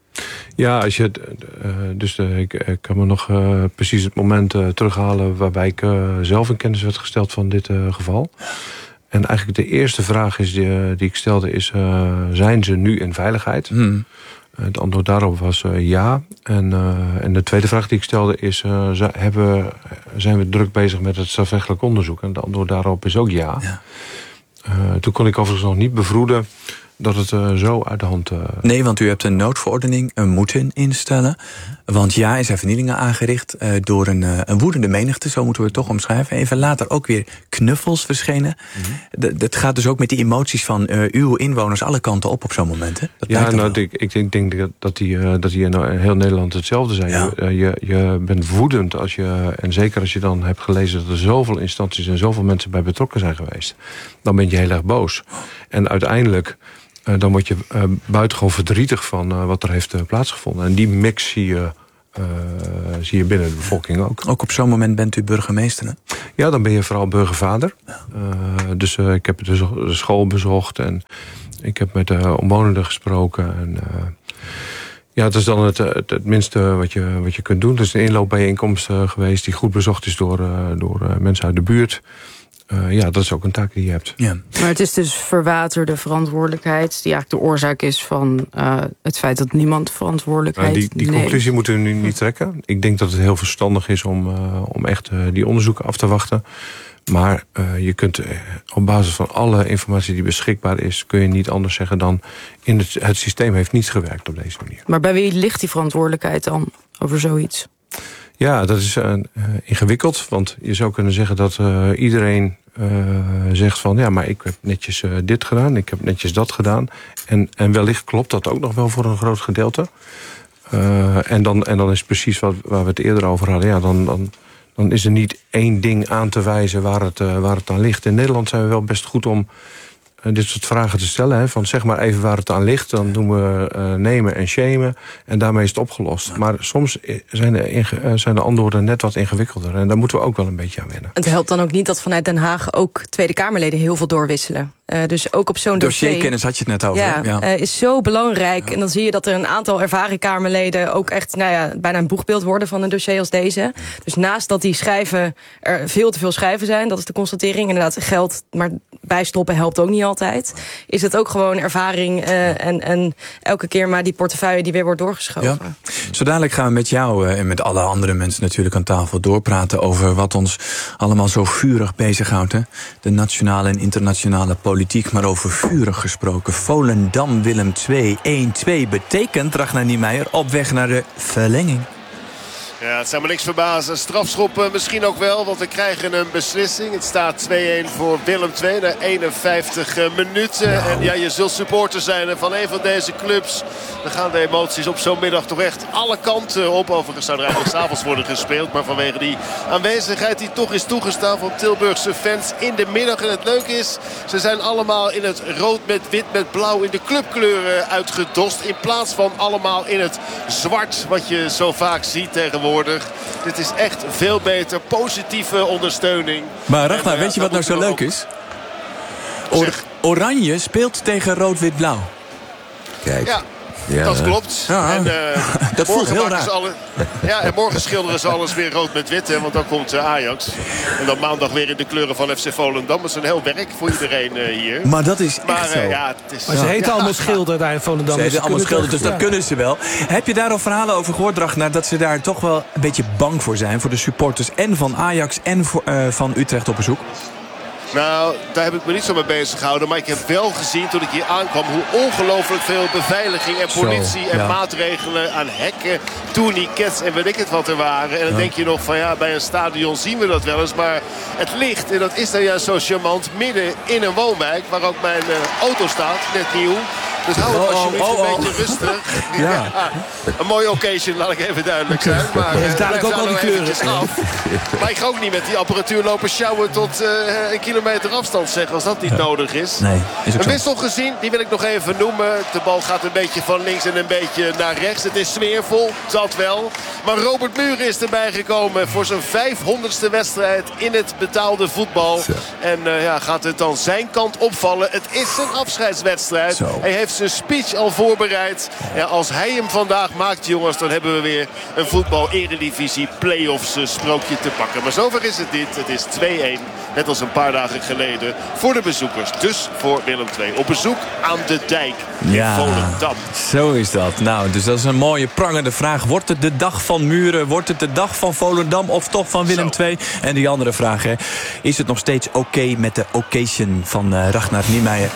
Ja, als je, uh, dus uh, ik, ik kan me nog uh, precies het moment uh, terughalen... waarbij ik uh, zelf in kennis werd gesteld van dit uh, geval. En eigenlijk de eerste vraag is die, uh, die ik stelde is... Uh, zijn ze nu in veiligheid? Hmm. Het antwoord daarop was uh, ja. En, uh, en de tweede vraag die ik stelde is... Uh, z- hebben, zijn we druk bezig met het strafrechtelijk onderzoek? En het antwoord daarop is ook ja. ja. Uh, toen kon ik overigens nog niet bevroeden... dat het uh, zo uit de hand... Uh... Nee, want u hebt een noodverordening uh, moeten instellen. Want ja, er zijn vernielingen aangericht uh, door een, uh, een woedende menigte. Zo moeten we het toch omschrijven. Even later ook weer knuffels verschenen. Mm-hmm. D- dat gaat dus ook met die emoties van uh, uw inwoners alle kanten op op zo'n moment. Hè? Dat ja, nou, ik, ik denk, denk dat, dat, die, uh, dat die in heel Nederland hetzelfde zijn. Ja. Je, je, je bent woedend als je... en zeker als je dan hebt gelezen dat er zoveel instanties... en zoveel mensen bij betrokken zijn geweest. Dan ben je heel erg boos. En uiteindelijk... Uh, dan word je uh, buitengewoon verdrietig van uh, wat er heeft uh, plaatsgevonden. En die mix zie je, uh, zie je binnen de bevolking ook. Ook op zo'n moment bent u burgemeester, hè? Ja, dan ben je vooral burgervader. Ja. Uh, dus uh, ik heb de, de school bezocht en ik heb met de omwonenden gesproken. En, uh, ja, het is dan het, het, het minste wat je, wat je kunt doen. Het is een inloopbijeenkomst uh, geweest die goed bezocht is door, uh, door uh, mensen uit de buurt. Uh, ja, dat is ook een taak die je hebt. Ja. Maar het is dus verwaterde verantwoordelijkheid... die eigenlijk de oorzaak is van uh, het feit dat niemand verantwoordelijkheid neemt. Uh, die die conclusie moeten we nu niet trekken. Ik denk dat het heel verstandig is om, uh, om echt uh, die onderzoeken af te wachten. Maar uh, je kunt uh, op basis van alle informatie die beschikbaar is... kun je niet anders zeggen dan... in het, het systeem heeft niet gewerkt op deze manier. Maar bij wie ligt die verantwoordelijkheid dan over zoiets? Ja, dat is uh, ingewikkeld. Want je zou kunnen zeggen dat uh, iedereen uh, zegt van... ja, maar ik heb netjes uh, dit gedaan, ik heb netjes dat gedaan. En, en wellicht klopt dat ook nog wel voor een groot gedeelte. Uh, en, dan, en dan is precies wat, waar we het eerder over hadden. Ja, dan, dan, dan is er niet één ding aan te wijzen waar het, uh, waar het aan ligt. In Nederland zijn we wel best goed om... Uh, dit soort vragen te stellen. Hè, van zeg maar even waar het aan ligt. Dan doen we uh, nemen en shamen. En daarmee is het opgelost. Ja. Maar soms zijn de, inge- uh, zijn de antwoorden net wat ingewikkelder. En daar moeten we ook wel een beetje aan wennen. Het helpt dan ook niet dat vanuit Den Haag ook Tweede Kamerleden heel veel doorwisselen. Uh, dus ook op zo'n dossier... Dossierkennis had je het net over. Ja, ja. Uh, is zo belangrijk. Ja. En dan zie je dat er een aantal ervaren Kamerleden... ook echt nou ja, bijna een boegbeeld worden van een dossier als deze. Ja. Dus naast dat die schrijven er veel te veel schrijven zijn... dat is de constatering, inderdaad geld... maar bijstoppen helpt ook niet altijd... is het ook gewoon ervaring uh, en, en elke keer maar die portefeuille... die weer wordt doorgeschoven. Ja. Zo dadelijk gaan we met jou uh, en met alle andere mensen natuurlijk aan tafel doorpraten... over wat ons allemaal zo vurig bezighoudt. Hè? De nationale en internationale politiek. Maar over vurig gesproken. Volendam Willem twee één twee betekent, Ragnar Niemeyer, op weg naar de verlenging. Ja, het zou me niks verbazen. Strafschoppen misschien ook wel, want we krijgen een beslissing. Het staat twee één voor Willem twee na eenenvijftig minuten. Nou. En ja, je zult supporter zijn van een van deze clubs. Dan gaan de emoties op zo'n middag toch echt alle kanten op. Overigens zou er eigenlijk 's avonds worden gespeeld. Maar vanwege die aanwezigheid die toch is toegestaan van Tilburgse fans in de middag. En het leuke is, ze zijn allemaal in het rood met wit met blauw in de clubkleuren uitgedost. In plaats van allemaal in het zwart wat je zo vaak ziet tegenwoordig. Dit is echt veel beter. Positieve ondersteuning. Maar Ragnar, weet je wat nou zo leuk is? Or- Oranje speelt tegen rood-wit-blauw. Kijk. Ja. Ja, dat klopt. Ja, en, uh, dat voelt heel raar. Alle, ja, en morgen schilderen ze alles weer rood met wit. Hè, want dan komt uh, Ajax. En dan maandag weer in de kleuren van F C Volendam. Dat is een heel werk voor iedereen uh, hier. Maar dat is maar, echt zo. Uh, ja, het is, maar ze heten ja. allemaal Schilder daar in Volendam. Ze heten allemaal Schilder, dus dat ja. kunnen ze wel. Heb je daar al verhalen over gehoord, Ragnar, dat ze daar toch wel een beetje bang voor zijn? Voor de supporters en van Ajax en voor, uh, van Utrecht op bezoek? Nou, daar heb ik me niet zo mee bezig gehouden. Maar ik heb wel gezien toen ik hier aankwam hoe ongelooflijk veel beveiliging en politie zo, en ja. maatregelen aan hekken, tourniquets en weet ik het wat er waren. En dan ja. denk je nog van ja, bij een stadion zien we dat wel eens. Maar het ligt, en dat is dan juist zo charmant, midden in een woonwijk waar ook mijn uh, auto staat, net nieuw. Dus hou het alsjeblieft oh, oh, oh. een beetje rustig. Ja. Ja, een mooie occasion, laat ik even duidelijk zijn. Maar uh, dadelijk ook al die kleuren af. Maar ik ga ook niet met die apparatuur lopen sjouwen tot uh, een kilometer afstand, zeg, als dat niet nodig is. Nee, is een wissel gezien, die wil ik nog even noemen. De bal gaat een beetje van links en een beetje naar rechts. Het is sfeervol, dat wel. Maar Robert Muren is erbij gekomen voor zijn vijfhonderdste wedstrijd in het betaalde voetbal. Zo. En uh, ja, gaat het dan zijn kant opvallen? Het is een afscheidswedstrijd. Zo. Hij heeft zijn speech al voorbereid. Ja, als hij hem vandaag maakt, jongens, dan hebben we weer een voetbal-eredivisie play-offs sprookje te pakken. Maar zover is het niet. Het is twee-een, net als een paar dagen geleden, voor de bezoekers. Dus voor Willem twee. Op bezoek aan de Dijk in ja, Volendam. Zo is dat. Nou, dus dat is een mooie prangende vraag. Wordt het de dag van Muren? Wordt het de dag van Volendam? Of toch van Willem twee? En die andere vraag, hè. Is het nog steeds oké okay met de occasion van uh, Ragnar Niemeyer?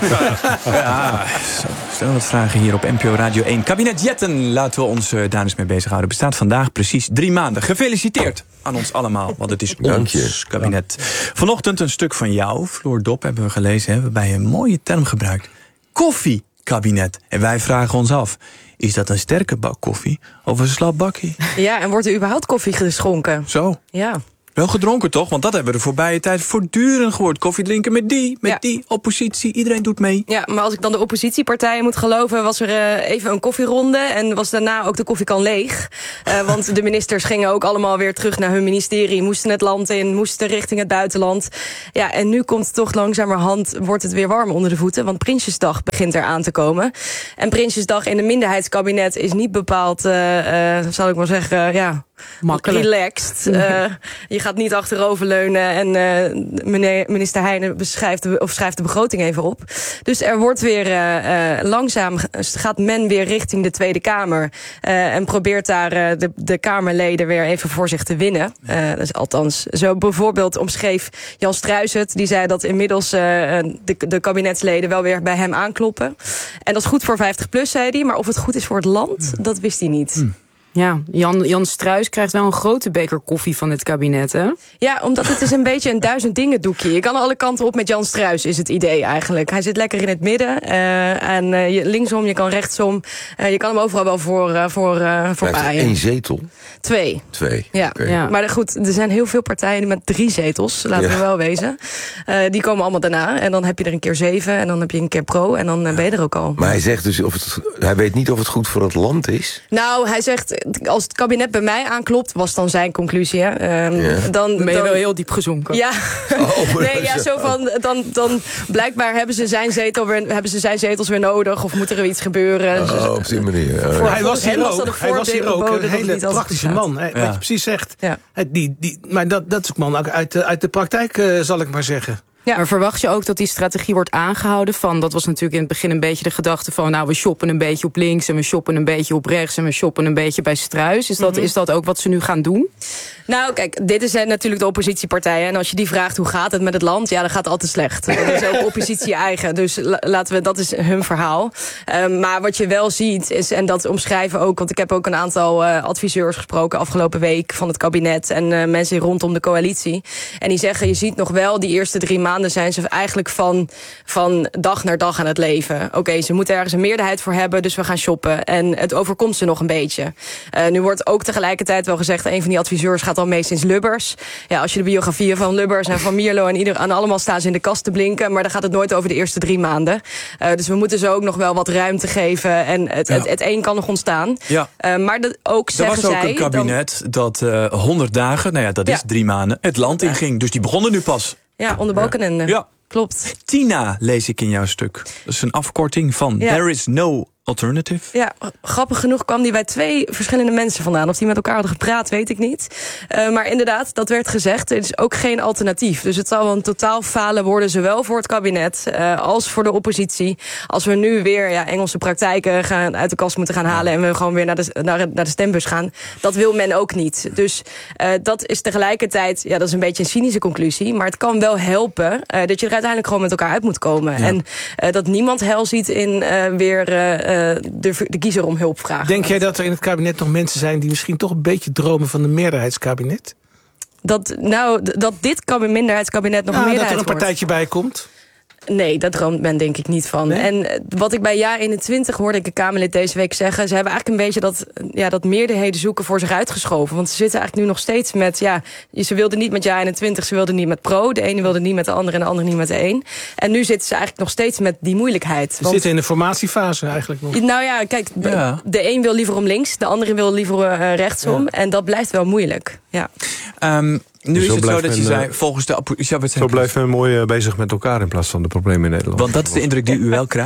Ja, zo, stel wat vragen hier op N P O Radio één. Kabinet Jetten, laten we ons uh, daar eens mee bezighouden. Bestaat vandaag precies drie maanden. Gefeliciteerd aan ons allemaal, want het is ons kabinet. Vanochtend een stuk van jou, Floor Dop, hebben we gelezen. Hebben we bij een mooie term gebruikt. Koffiekabinet. En wij vragen ons af, is dat een sterke bak koffie of een slap bakkie? Ja, en wordt er überhaupt koffie geschonken? Zo. Ja. Wel gedronken toch? Want dat hebben we de voorbije tijd voortdurend gehoord. Koffie drinken met die, met ja. die, oppositie. Iedereen doet mee. Ja, maar als ik dan de oppositiepartijen moet geloven, was er uh, even een koffieronde en was daarna ook de koffiekan leeg. Uh, want de ministers gingen ook allemaal weer terug naar hun ministerie, moesten het land in, moesten richting het buitenland. Ja, en nu komt het toch langzamerhand, wordt het weer warm onder de voeten, want Prinsjesdag begint er aan te komen. En Prinsjesdag in een minderheidskabinet is niet bepaald, uh, uh, zal ik maar zeggen, uh, ja... makkelijk. Relaxed. Uh, je gaat niet achteroverleunen en uh, meneer, minister Heijnen beschrijft de, of schrijft de begroting even op. Dus er wordt weer uh, uh, langzaam, gaat men weer richting de Tweede Kamer uh, en probeert daar uh, de, de Kamerleden weer even voor zich te winnen. Uh, dus althans, zo bijvoorbeeld omschreef Jan Struijs het. Die zei dat inmiddels uh, de, de kabinetsleden wel weer bij hem aankloppen. En dat is goed voor vijftig plus, zei hij. Maar of het goed is voor het land, dat wist hij niet. Hmm. Ja, Jan, Jan Struijs krijgt wel een grote beker koffie van het kabinet, hè? Ja, omdat het is een beetje een duizend dingen doekje. Je kan alle kanten op met Jan Struijs, is het idee eigenlijk. Hij zit lekker in het midden. Uh, en uh, je, linksom, je kan rechtsom. Uh, je kan hem overal wel voor, uh, voor, uh, voor paaien. Eén zetel? Twee. Twee, ja. Okay. ja. Maar goed, er zijn heel veel partijen met drie zetels, laten ja. we wel wezen. Uh, die komen allemaal daarna. En dan heb je er een keer zeven. En dan heb je een keer pro. En dan uh, ben je er ook al. Maar hij zegt dus, of het, hij weet niet of het goed voor het land is? Nou, hij zegt, als het kabinet bij mij aanklopt, was dan zijn conclusie, hè? Um, ja. Dan ben je dan, wel heel diep gezonken. Ja, oh, nee, ja, zo van, dan, dan blijkbaar hebben ze, zijn zetel weer, hebben ze zijn zetels weer nodig, of moet er iets gebeuren. Oh, op die manier. Oh, voor, hij was hier ook, was hij was hier ook een hele praktische man. Hè, ja. Wat je precies zegt. Ja. Die, die, maar dat, dat is ook man uit de, uit de praktijk, uh, zal ik maar zeggen. Ja, maar verwacht je ook dat die strategie wordt aangehouden? Van, dat was natuurlijk in het begin een beetje de gedachte van, nou, we shoppen een beetje op links en we shoppen een beetje op rechts en we shoppen een beetje bij Struijs. Is dat, mm-hmm. is dat ook wat ze nu gaan doen? Nou, kijk, dit is natuurlijk de oppositiepartijen. En als je die vraagt hoe gaat het met het land, ja, dan gaat het altijd slecht. Dat is ook oppositie eigen. Dus laten we, dat is hun verhaal. Um, maar wat je wel ziet is, en dat omschrijven ook, want ik heb ook een aantal uh, adviseurs gesproken afgelopen week van het kabinet en uh, mensen rondom de coalitie. En die zeggen, je ziet nog wel, die eerste drie maanden zijn ze eigenlijk van, van dag naar dag aan het leven. Oké, okay, ze moeten ergens een meerderheid voor hebben, dus we gaan shoppen. En het overkomt ze nog een beetje. Uh, nu wordt ook tegelijkertijd wel gezegd, een van die adviseurs gaat al mee sinds Lubbers. Ja, als je de biografieën van Lubbers en van Mierlo en ieder, en allemaal staan ze in de kast te blinken, maar dan gaat het nooit over de eerste drie maanden. Uh, dus we moeten ze ook nog wel wat ruimte geven en het, ja. het, het een kan nog ontstaan. Ja. Uh, maar dat ook er zeggen was ook zij, een kabinet dan, dat uh, honderd dagen, nou ja, dat ja. is drie maanden, het land ja. inging. Dus die begonnen nu pas. Ja, onder Balkenende. Ja. Klopt. Tina lees ik in jouw stuk. Dat is een afkorting van ja. There is no alternative. Ja, grappig genoeg kwam die bij twee verschillende mensen vandaan. Of die met elkaar hadden gepraat, weet ik niet. Uh, maar inderdaad, dat werd gezegd. Er is ook geen alternatief. Dus het zal wel een totaal falen worden, zowel voor het kabinet uh, als voor de oppositie. Als we nu weer ja, Engelse praktijken gaan, uit de kast moeten gaan halen en we gewoon weer naar de, naar, naar de stembus gaan. Dat wil men ook niet. Dus uh, dat is tegelijkertijd, ja, dat is een beetje een cynische conclusie. Maar het kan wel helpen uh, dat je er uiteindelijk gewoon met elkaar uit moet komen. Ja. En uh, dat niemand hel ziet in uh, weer Uh, De, de kiezer om hulp vragen. Denk jij dat er in het kabinet nog mensen zijn die misschien toch een beetje dromen van een meerderheidskabinet? Dat, nou, dat dit minderheidskabinet nog nou, een meerderheid dat er een partijtje wordt. bij komt? Nee, dat droomt men denk ik niet van. Nee? En wat ik bij jaar eenentwintig hoorde ik een Kamerlid deze week zeggen, ze hebben eigenlijk een beetje dat, ja, dat meerderheden zoeken voor zich uitgeschoven. Want ze zitten eigenlijk nu nog steeds met, ja, ze wilden niet met jaar eenentwintig, ze wilden niet met pro. De ene wilde niet met de andere en de andere niet met de een. En nu zitten ze eigenlijk nog steeds met die moeilijkheid. Ze zitten in de formatiefase eigenlijk nog. Nou ja, kijk, ja. de een wil liever om links, de andere wil liever uh, rechtsom. Ja. En dat blijft wel moeilijk. Ja. Um, Nu dus is het zo dat men, je zei, volgens de... Ja, zo blijven we mooi uh, bezig met elkaar in plaats van de problemen in Nederland. Want dat is de indruk die u wel krijgt?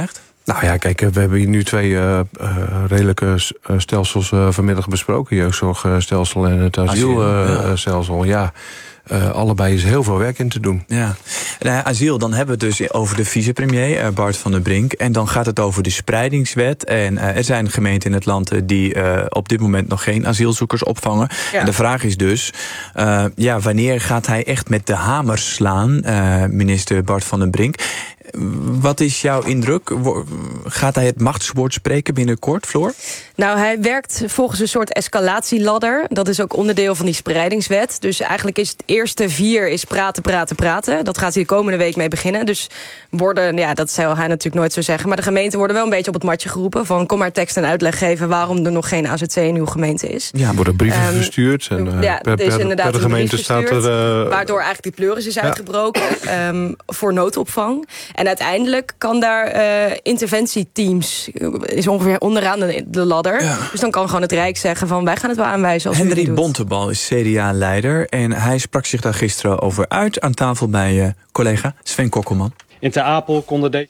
Nou ja, kijk, we hebben hier nu twee uh, uh, redelijke stelsels uh, vanmiddag besproken. Jeugdzorgstelsel en het asielstelsel. Uh, ja. Uh, allebei is heel veel werk in te doen. Ja. Nou, asiel, dan hebben we het dus over de vicepremier, uh, Bart van der Brink. En dan gaat het over de spreidingswet. En uh, er zijn gemeenten in het land die uh, op dit moment nog geen asielzoekers opvangen. Ja. En de vraag is dus, uh, ja, wanneer gaat hij echt met de hamer slaan, uh, minister Bart van der Brink? Wat is jouw indruk? Gaat hij het machtswoord spreken binnenkort, Floor? Nou, hij werkt volgens een soort escalatieladder. Dat is ook onderdeel van die spreidingswet. Dus eigenlijk is het eerste vier is praten, praten, praten. Dat gaat hij de komende week mee beginnen. Dus worden, ja, dat zou hij natuurlijk nooit zo zeggen. Maar de gemeenten worden wel een beetje op het matje geroepen. Van kom maar tekst en uitleg geven waarom er nog geen A Z C in uw gemeente is. Ja, er worden brieven um, verstuurd. En, uh, ja, per, er is per, inderdaad per de gemeente staat er... Uh, waardoor eigenlijk die pleuris is uitgebroken ja. um, voor noodopvang. En uiteindelijk kan daar uh, interventieteams, is ongeveer onderaan de, de ladder. Ja. Dus dan kan gewoon het Rijk zeggen van wij gaan het wel aanwijzen. Als Henry Bontebal is C D A-leider en hij sprak zich daar gisteren over uit aan tafel bij uh, collega Sven Kokkelman. In Ter Apel konden deze...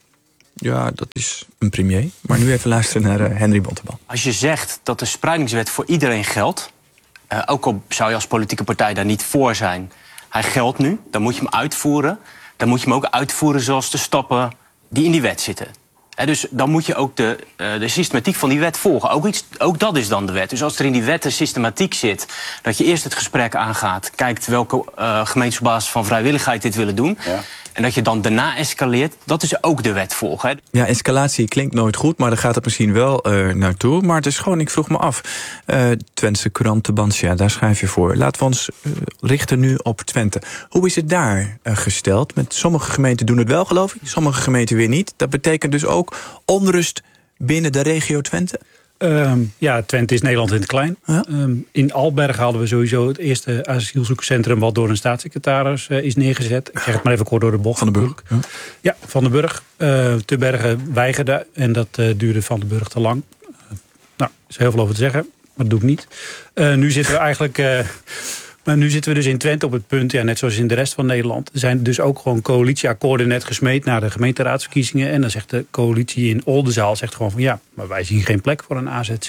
Ja, dat is een premier. Maar nu even luisteren naar uh, Henry Bontebal. Als je zegt dat de spreidingswet voor iedereen geldt, uh, ook al zou je als politieke partij daar niet voor zijn, hij geldt nu, dan moet je hem uitvoeren. Dan moet je hem ook uitvoeren zoals de stappen die in die wet zitten. He, dus dan moet je ook de, uh, de systematiek van die wet volgen. Ook, iets, ook dat is dan de wet. Dus als er in die wet een systematiek zit, dat je eerst het gesprek aangaat, kijkt welke uh, gemeentes op basis van vrijwilligheid dit willen doen, ja. En dat je dan daarna escaleert, dat is ook de wet volgen. Hè. Ja, escalatie klinkt nooit goed, maar daar gaat het misschien wel uh, naartoe. Maar het is gewoon, ik vroeg me af, uh, Twentse Courant Tubantia, daar schrijf je voor. Laten we ons uh, richten nu op Twente. Hoe is het daar uh, gesteld? Met sommige gemeenten doen het wel, geloof ik. Sommige gemeenten weer niet. Dat betekent dus ook onrust binnen de regio Twente? Um, ja, Twente is Nederland in het klein. Ja? Um, in Alberg hadden we sowieso het eerste asielzoekerscentrum wat door een staatssecretaris uh, is neergezet. Ik zeg het maar even kort door de bocht. Van den Burg. Ja, ja Van den Burg. Uh, te Bergen weigerde en dat uh, duurde Van den Burg te lang. Uh, nou, er is heel veel over te zeggen, maar dat doe ik niet. Uh, nu zitten we eigenlijk... Uh, Maar nu zitten we dus in Twente op het punt, ja, net zoals in de rest van Nederland. Er zijn dus ook gewoon coalitieakkoorden net gesmeed naar de gemeenteraadsverkiezingen. En dan zegt de coalitie in Oldenzaal zegt gewoon van ja, maar wij zien geen plek voor een A Z C.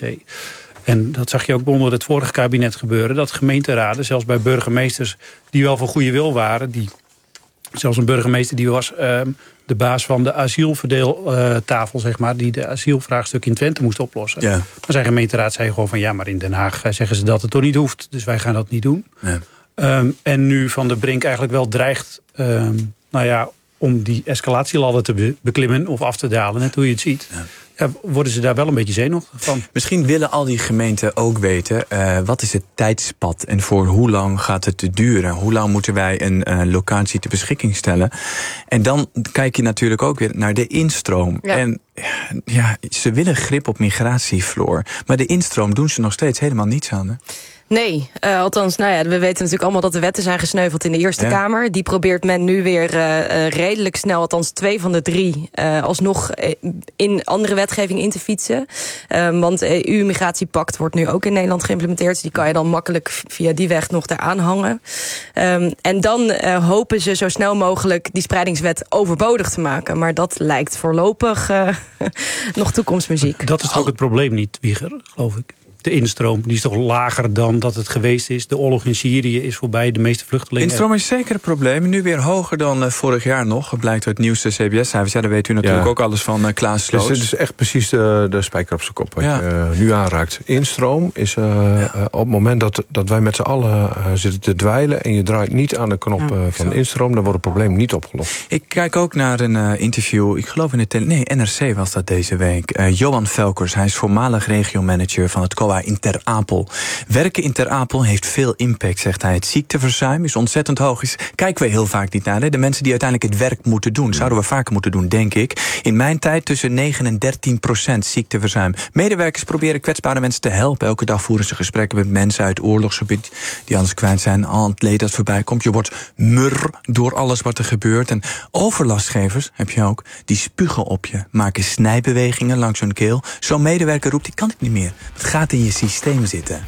En dat zag je ook onder het vorige kabinet gebeuren. Dat gemeenteraden, zelfs bij burgemeesters die wel van goede wil waren. Die, zelfs een burgemeester die was uh, de baas van de asielverdeeltafel, uh, zeg maar, die de asielvraagstuk in Twente moest oplossen. Ja. Maar zijn gemeenteraad zei gewoon van ja, maar in Den Haag zeggen ze dat het toch niet hoeft. Dus wij gaan dat niet doen. Ja. Um, en nu Van der Brink eigenlijk wel dreigt, um, nou ja, om die escalatieladder te be- beklimmen of af te dalen, net hoe je het ziet. Ja. Ja, worden ze daar wel een beetje zenuwachtig van? Misschien willen al die gemeenten ook weten, uh, wat is het tijdspad en voor hoe lang gaat het duren? Hoe lang moeten wij een uh, locatie ter beschikking stellen? En dan kijk je natuurlijk ook weer naar de instroom. Ja. En ja, ze willen grip op migratie, Floor. Maar de instroom doen ze nog steeds helemaal niets aan, hè? Nee, uh, althans, nou ja, we weten natuurlijk allemaal dat de wetten zijn gesneuveld in de Eerste ja. Kamer. Die probeert men nu weer uh, uh, redelijk snel, althans twee van de drie, uh, alsnog in andere wetgeving in te fietsen. Um, want E U-migratiepact wordt nu ook in Nederland geïmplementeerd. Dus die kan je dan makkelijk via die weg nog daaraan hangen. Um, en dan uh, hopen ze zo snel mogelijk die spreidingswet overbodig te maken. Maar dat lijkt voorlopig uh, nog toekomstmuziek. Dat is ook het probleem niet, Wieger, geloof ik. De instroom, die is toch lager dan dat het geweest is. De oorlog in Syrië is voorbij, de meeste vluchtelingen. Instroom is zeker een probleem. Nu weer hoger dan uh, vorig jaar nog. Blijkt uit het nieuwste C B S-cijfers. Ja, daar weet u natuurlijk ja. ook alles van, uh, Klaas Sloos. Dus het is echt precies de, de spijker op zijn kop wat ja. je uh, nu aanraakt. Instroom is uh, ja. uh, op het moment dat, dat wij met z'n allen uh, zitten te dweilen en je draait niet aan de knop uh, van instroom, dan wordt het probleem niet opgelost. Ik kijk ook naar een uh, interview, ik geloof in het tele- nee, N R C was dat deze week. Uh, Johan Velkers, hij is voormalig regiomanager van het C O A in Ter Apel. Werken in Ter Apel heeft veel impact, zegt hij. Het ziekteverzuim is ontzettend hoog. Is, kijken we heel vaak niet naar. Hè? De mensen die uiteindelijk het werk moeten doen. Zouden we vaker moeten doen, denk ik. In mijn tijd tussen negen en dertien procent ziekteverzuim. Medewerkers proberen kwetsbare mensen te helpen. Elke dag voeren ze gesprekken met mensen uit oorlogsgebied die anders kwijt zijn. Al het leed dat voorbij komt. Je wordt mur door alles wat er gebeurt. En overlastgevers, heb je ook, die spugen op je. Maken snijbewegingen langs hun keel. Zo'n medewerker roept, die kan ik niet meer. Het gaat in je systeem zitten.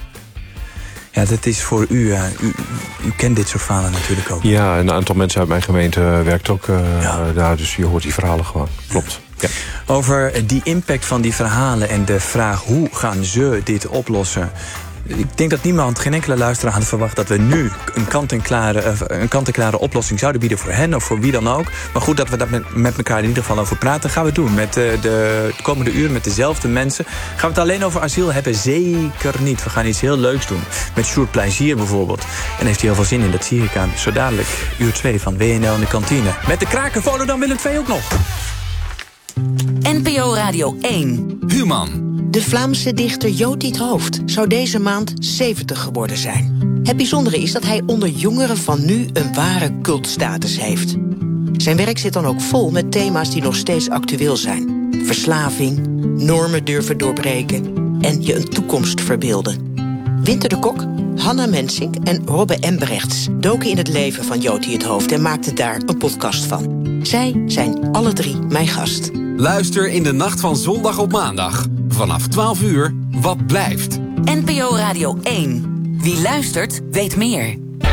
Ja, dat is voor u, uh, u, u kent dit soort verhalen natuurlijk ook. Ja, een aantal mensen uit mijn gemeente werkt ook uh, ja. daar, dus je hoort die verhalen gewoon. Klopt. Ja. Over die impact van die verhalen en de vraag hoe gaan ze dit oplossen. Ik denk dat niemand, geen enkele luisteraar had verwacht dat we nu een kant-en-klare, een kant-en-klare oplossing zouden bieden voor hen of voor wie dan ook. Maar goed dat we daar met, met elkaar in ieder geval over praten. Gaan we doen met de, de komende uren met dezelfde mensen. Gaan we het alleen over asiel hebben? Zeker niet. We gaan iets heel leuks doen. Met Sjoerd Plezier bijvoorbeeld. En heeft hij heel veel zin in, dat zie ik aan. Zo dadelijk uur twee van W N L in de kantine. Met de kraken Volendam Willem twee ook nog. N P O Radio één. Human. De Vlaamse dichter Jotiet Hoofd zou deze maand zeventig geworden zijn. Het bijzondere is dat hij onder jongeren van nu een ware cultstatus heeft. Zijn werk zit dan ook vol met thema's die nog steeds actueel zijn. Verslaving, normen durven doorbreken en je een toekomst verbeelden. Winter de Kok, Hanna Mensink en Robbe Embrechts doken in het leven van Jotiet Hoofd en maakten daar een podcast van. Zij zijn alle drie mijn gast. Luister in de nacht van zondag op maandag. Vanaf twaalf uur, wat blijft? N P O Radio één. Wie luistert, weet meer.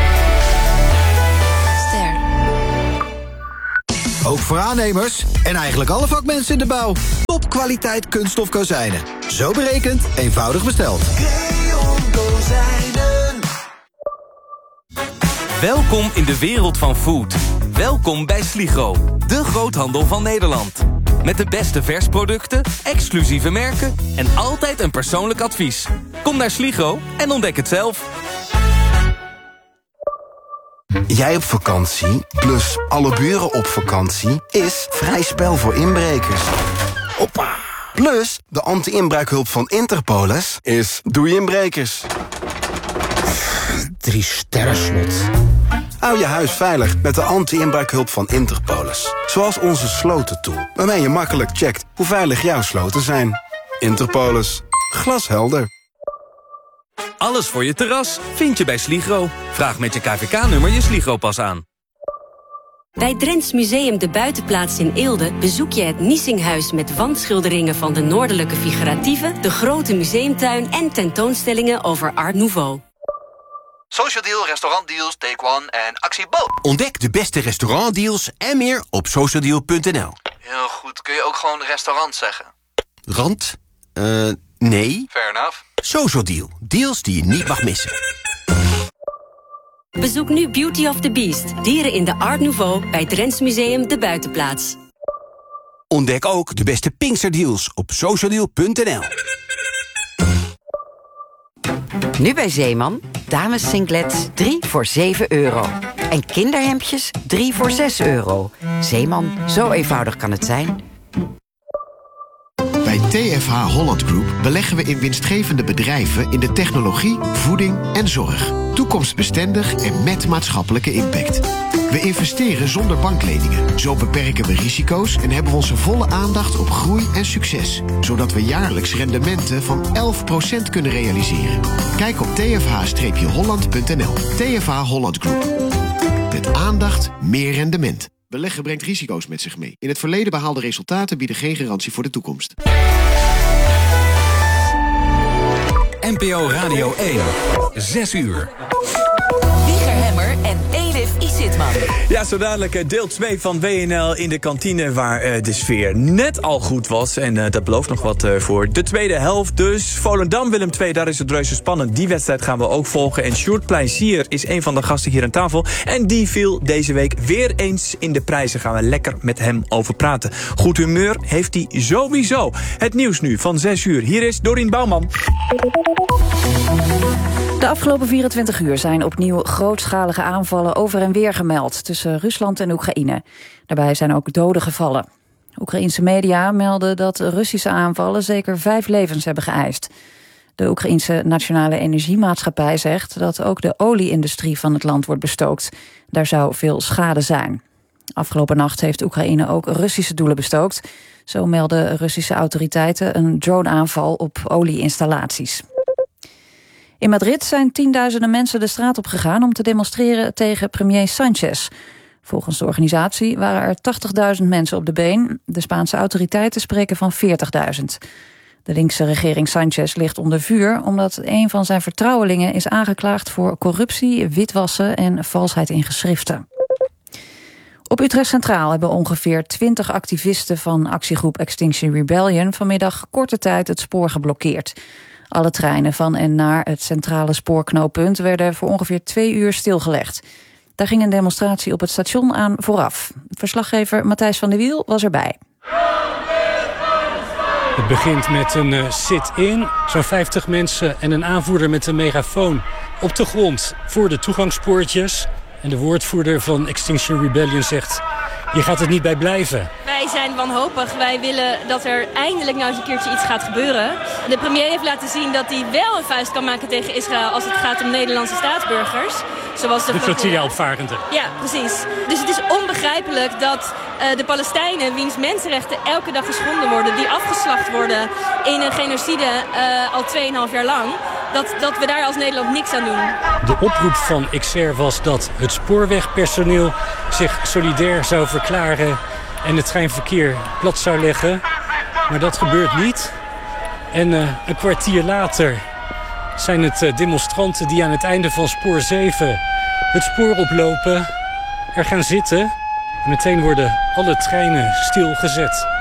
Ster. Ook voor aannemers en eigenlijk alle vakmensen in de bouw. Topkwaliteit kunststof kozijnen. Zo berekend, eenvoudig besteld. Creon Kozijnen. Welkom in de wereld van food. Welkom bij Sligro, de groothandel van Nederland. Met de beste versproducten, exclusieve merken en altijd een persoonlijk advies. Kom naar Sligro en ontdek het zelf. Jij op vakantie, plus alle buren op vakantie, is vrij spel voor inbrekers. Hoppa! Plus, de anti-inbraakhulp van Interpolis is doei inbrekers. Drie sterren slot. Hou je huis veilig met de anti-inbraakhulp van Interpolis. Zoals onze slotentool, waarmee je makkelijk checkt hoe veilig jouw sloten zijn. Interpolis. Glashelder. Alles voor je terras vind je bij Sligro. Vraag met je K V K-nummer je Sligro-pas aan. Bij Drents Museum De Buitenplaats in Eelde bezoek je het Niesinghuis met wandschilderingen van de noordelijke figuratieven, de grote museumtuin en tentoonstellingen over Art Nouveau. Social Deal, restaurantdeals, Take One en Actie Bo. Ontdek de beste restaurantdeals en meer op socialdeal punt n l. Heel goed. Kun je ook gewoon restaurant zeggen? Rand? Uh, nee. Fair enough. Social Deal. Deals die je niet mag missen. Bezoek nu Beauty of the Beast. Dieren in de Art Nouveau bij Drents Museum De Buitenplaats. Ontdek ook de beste Pinksterdeals op socialdeal punt n l. Nu bij Zeeman, dames singlets drie voor zeven euro. En kinderhemdjes drie voor zes euro. Zeeman, zo eenvoudig kan het zijn. Bij T F H Holland Group beleggen we in winstgevende bedrijven in de technologie, voeding en zorg. Toekomstbestendig en met maatschappelijke impact. We investeren zonder bankleningen. Zo beperken we risico's en hebben we onze volle aandacht op groei en succes. Zodat we jaarlijks rendementen van elf procent kunnen realiseren. Kijk op t f h holland punt n l. T F H Holland Group. Met aandacht meer rendement. Beleggen brengt risico's met zich mee. In het verleden behaalde resultaten bieden geen garantie voor de toekomst. N P O Radio één. Zes uur. Wieger Hemmer en Elif Isitman. Ja, zo dadelijk deel twee van W N L in de kantine, waar uh, de sfeer net al goed was. En uh, dat belooft nog wat uh, voor de tweede helft. Dus Volendam Willem twee, daar is het reuze spannend. Die wedstrijd gaan we ook volgen. En Sjoerd Plezier is een van de gasten hier aan tafel. En die viel deze week weer eens in de prijzen. Gaan we lekker met hem over praten. Goed humeur heeft hij sowieso. Het nieuws nu van zes uur. Hier is Dorien Bouwman. De afgelopen vierentwintig uur zijn opnieuw grootschalige aanvallen over en weer gemeld tussen Rusland en Oekraïne. Daarbij zijn ook doden gevallen. Oekraïense media melden dat Russische aanvallen zeker vijf levens hebben geëist. De Oekraïense Nationale Energiemaatschappij zegt dat ook de olieindustrie van het land wordt bestookt. Daar zou veel schade zijn. Afgelopen nacht heeft Oekraïne ook Russische doelen bestookt. Zo melden Russische autoriteiten een droneaanval op olieinstallaties. In Madrid zijn tienduizenden mensen de straat op gegaan om te demonstreren tegen premier Sanchez. Volgens de organisatie waren er tachtigduizend mensen op de been. De Spaanse autoriteiten spreken van veertigduizend. De linkse regering Sanchez ligt onder vuur omdat een van zijn vertrouwelingen is aangeklaagd voor corruptie, witwassen en valsheid in geschriften. Op Utrecht Centraal hebben ongeveer twintig activisten van actiegroep Extinction Rebellion vanmiddag korte tijd het spoor geblokkeerd. Alle treinen van en naar het centrale spoorknooppunt werden voor ongeveer twee uur stilgelegd. Daar ging een demonstratie op het station aan vooraf. Verslaggever Matthijs van der Wiel was erbij. Het begint met een uh, sit-in. Zo'n vijftig mensen en een aanvoerder met een megafoon op de grond voor de toegangspoortjes. En de woordvoerder van Extinction Rebellion zegt: hier gaat het niet bij blijven. Wij zijn wanhopig. Wij willen dat er eindelijk nou eens een keertje iets gaat gebeuren. De premier heeft laten zien dat hij wel een vuist kan maken tegen Israël als het gaat om Nederlandse staatsburgers. Zoals de de flotille-opvarende. Ja, precies. Dus het is onbegrijpelijk dat uh, de Palestijnen, wiens mensenrechten elke dag geschonden worden, die afgeslacht worden in een genocide uh, al tweeënhalf jaar lang, dat, dat we daar als Nederland niks aan doen. De oproep van X R was dat het spoorwegpersoneel zich solidair zou verklaren en het treinverkeer plat zou leggen. Maar dat gebeurt niet. En uh, een kwartier later zijn het uh, demonstranten die aan het einde van spoor zeven het spoor oplopen, er gaan zitten. En meteen worden alle treinen stilgezet.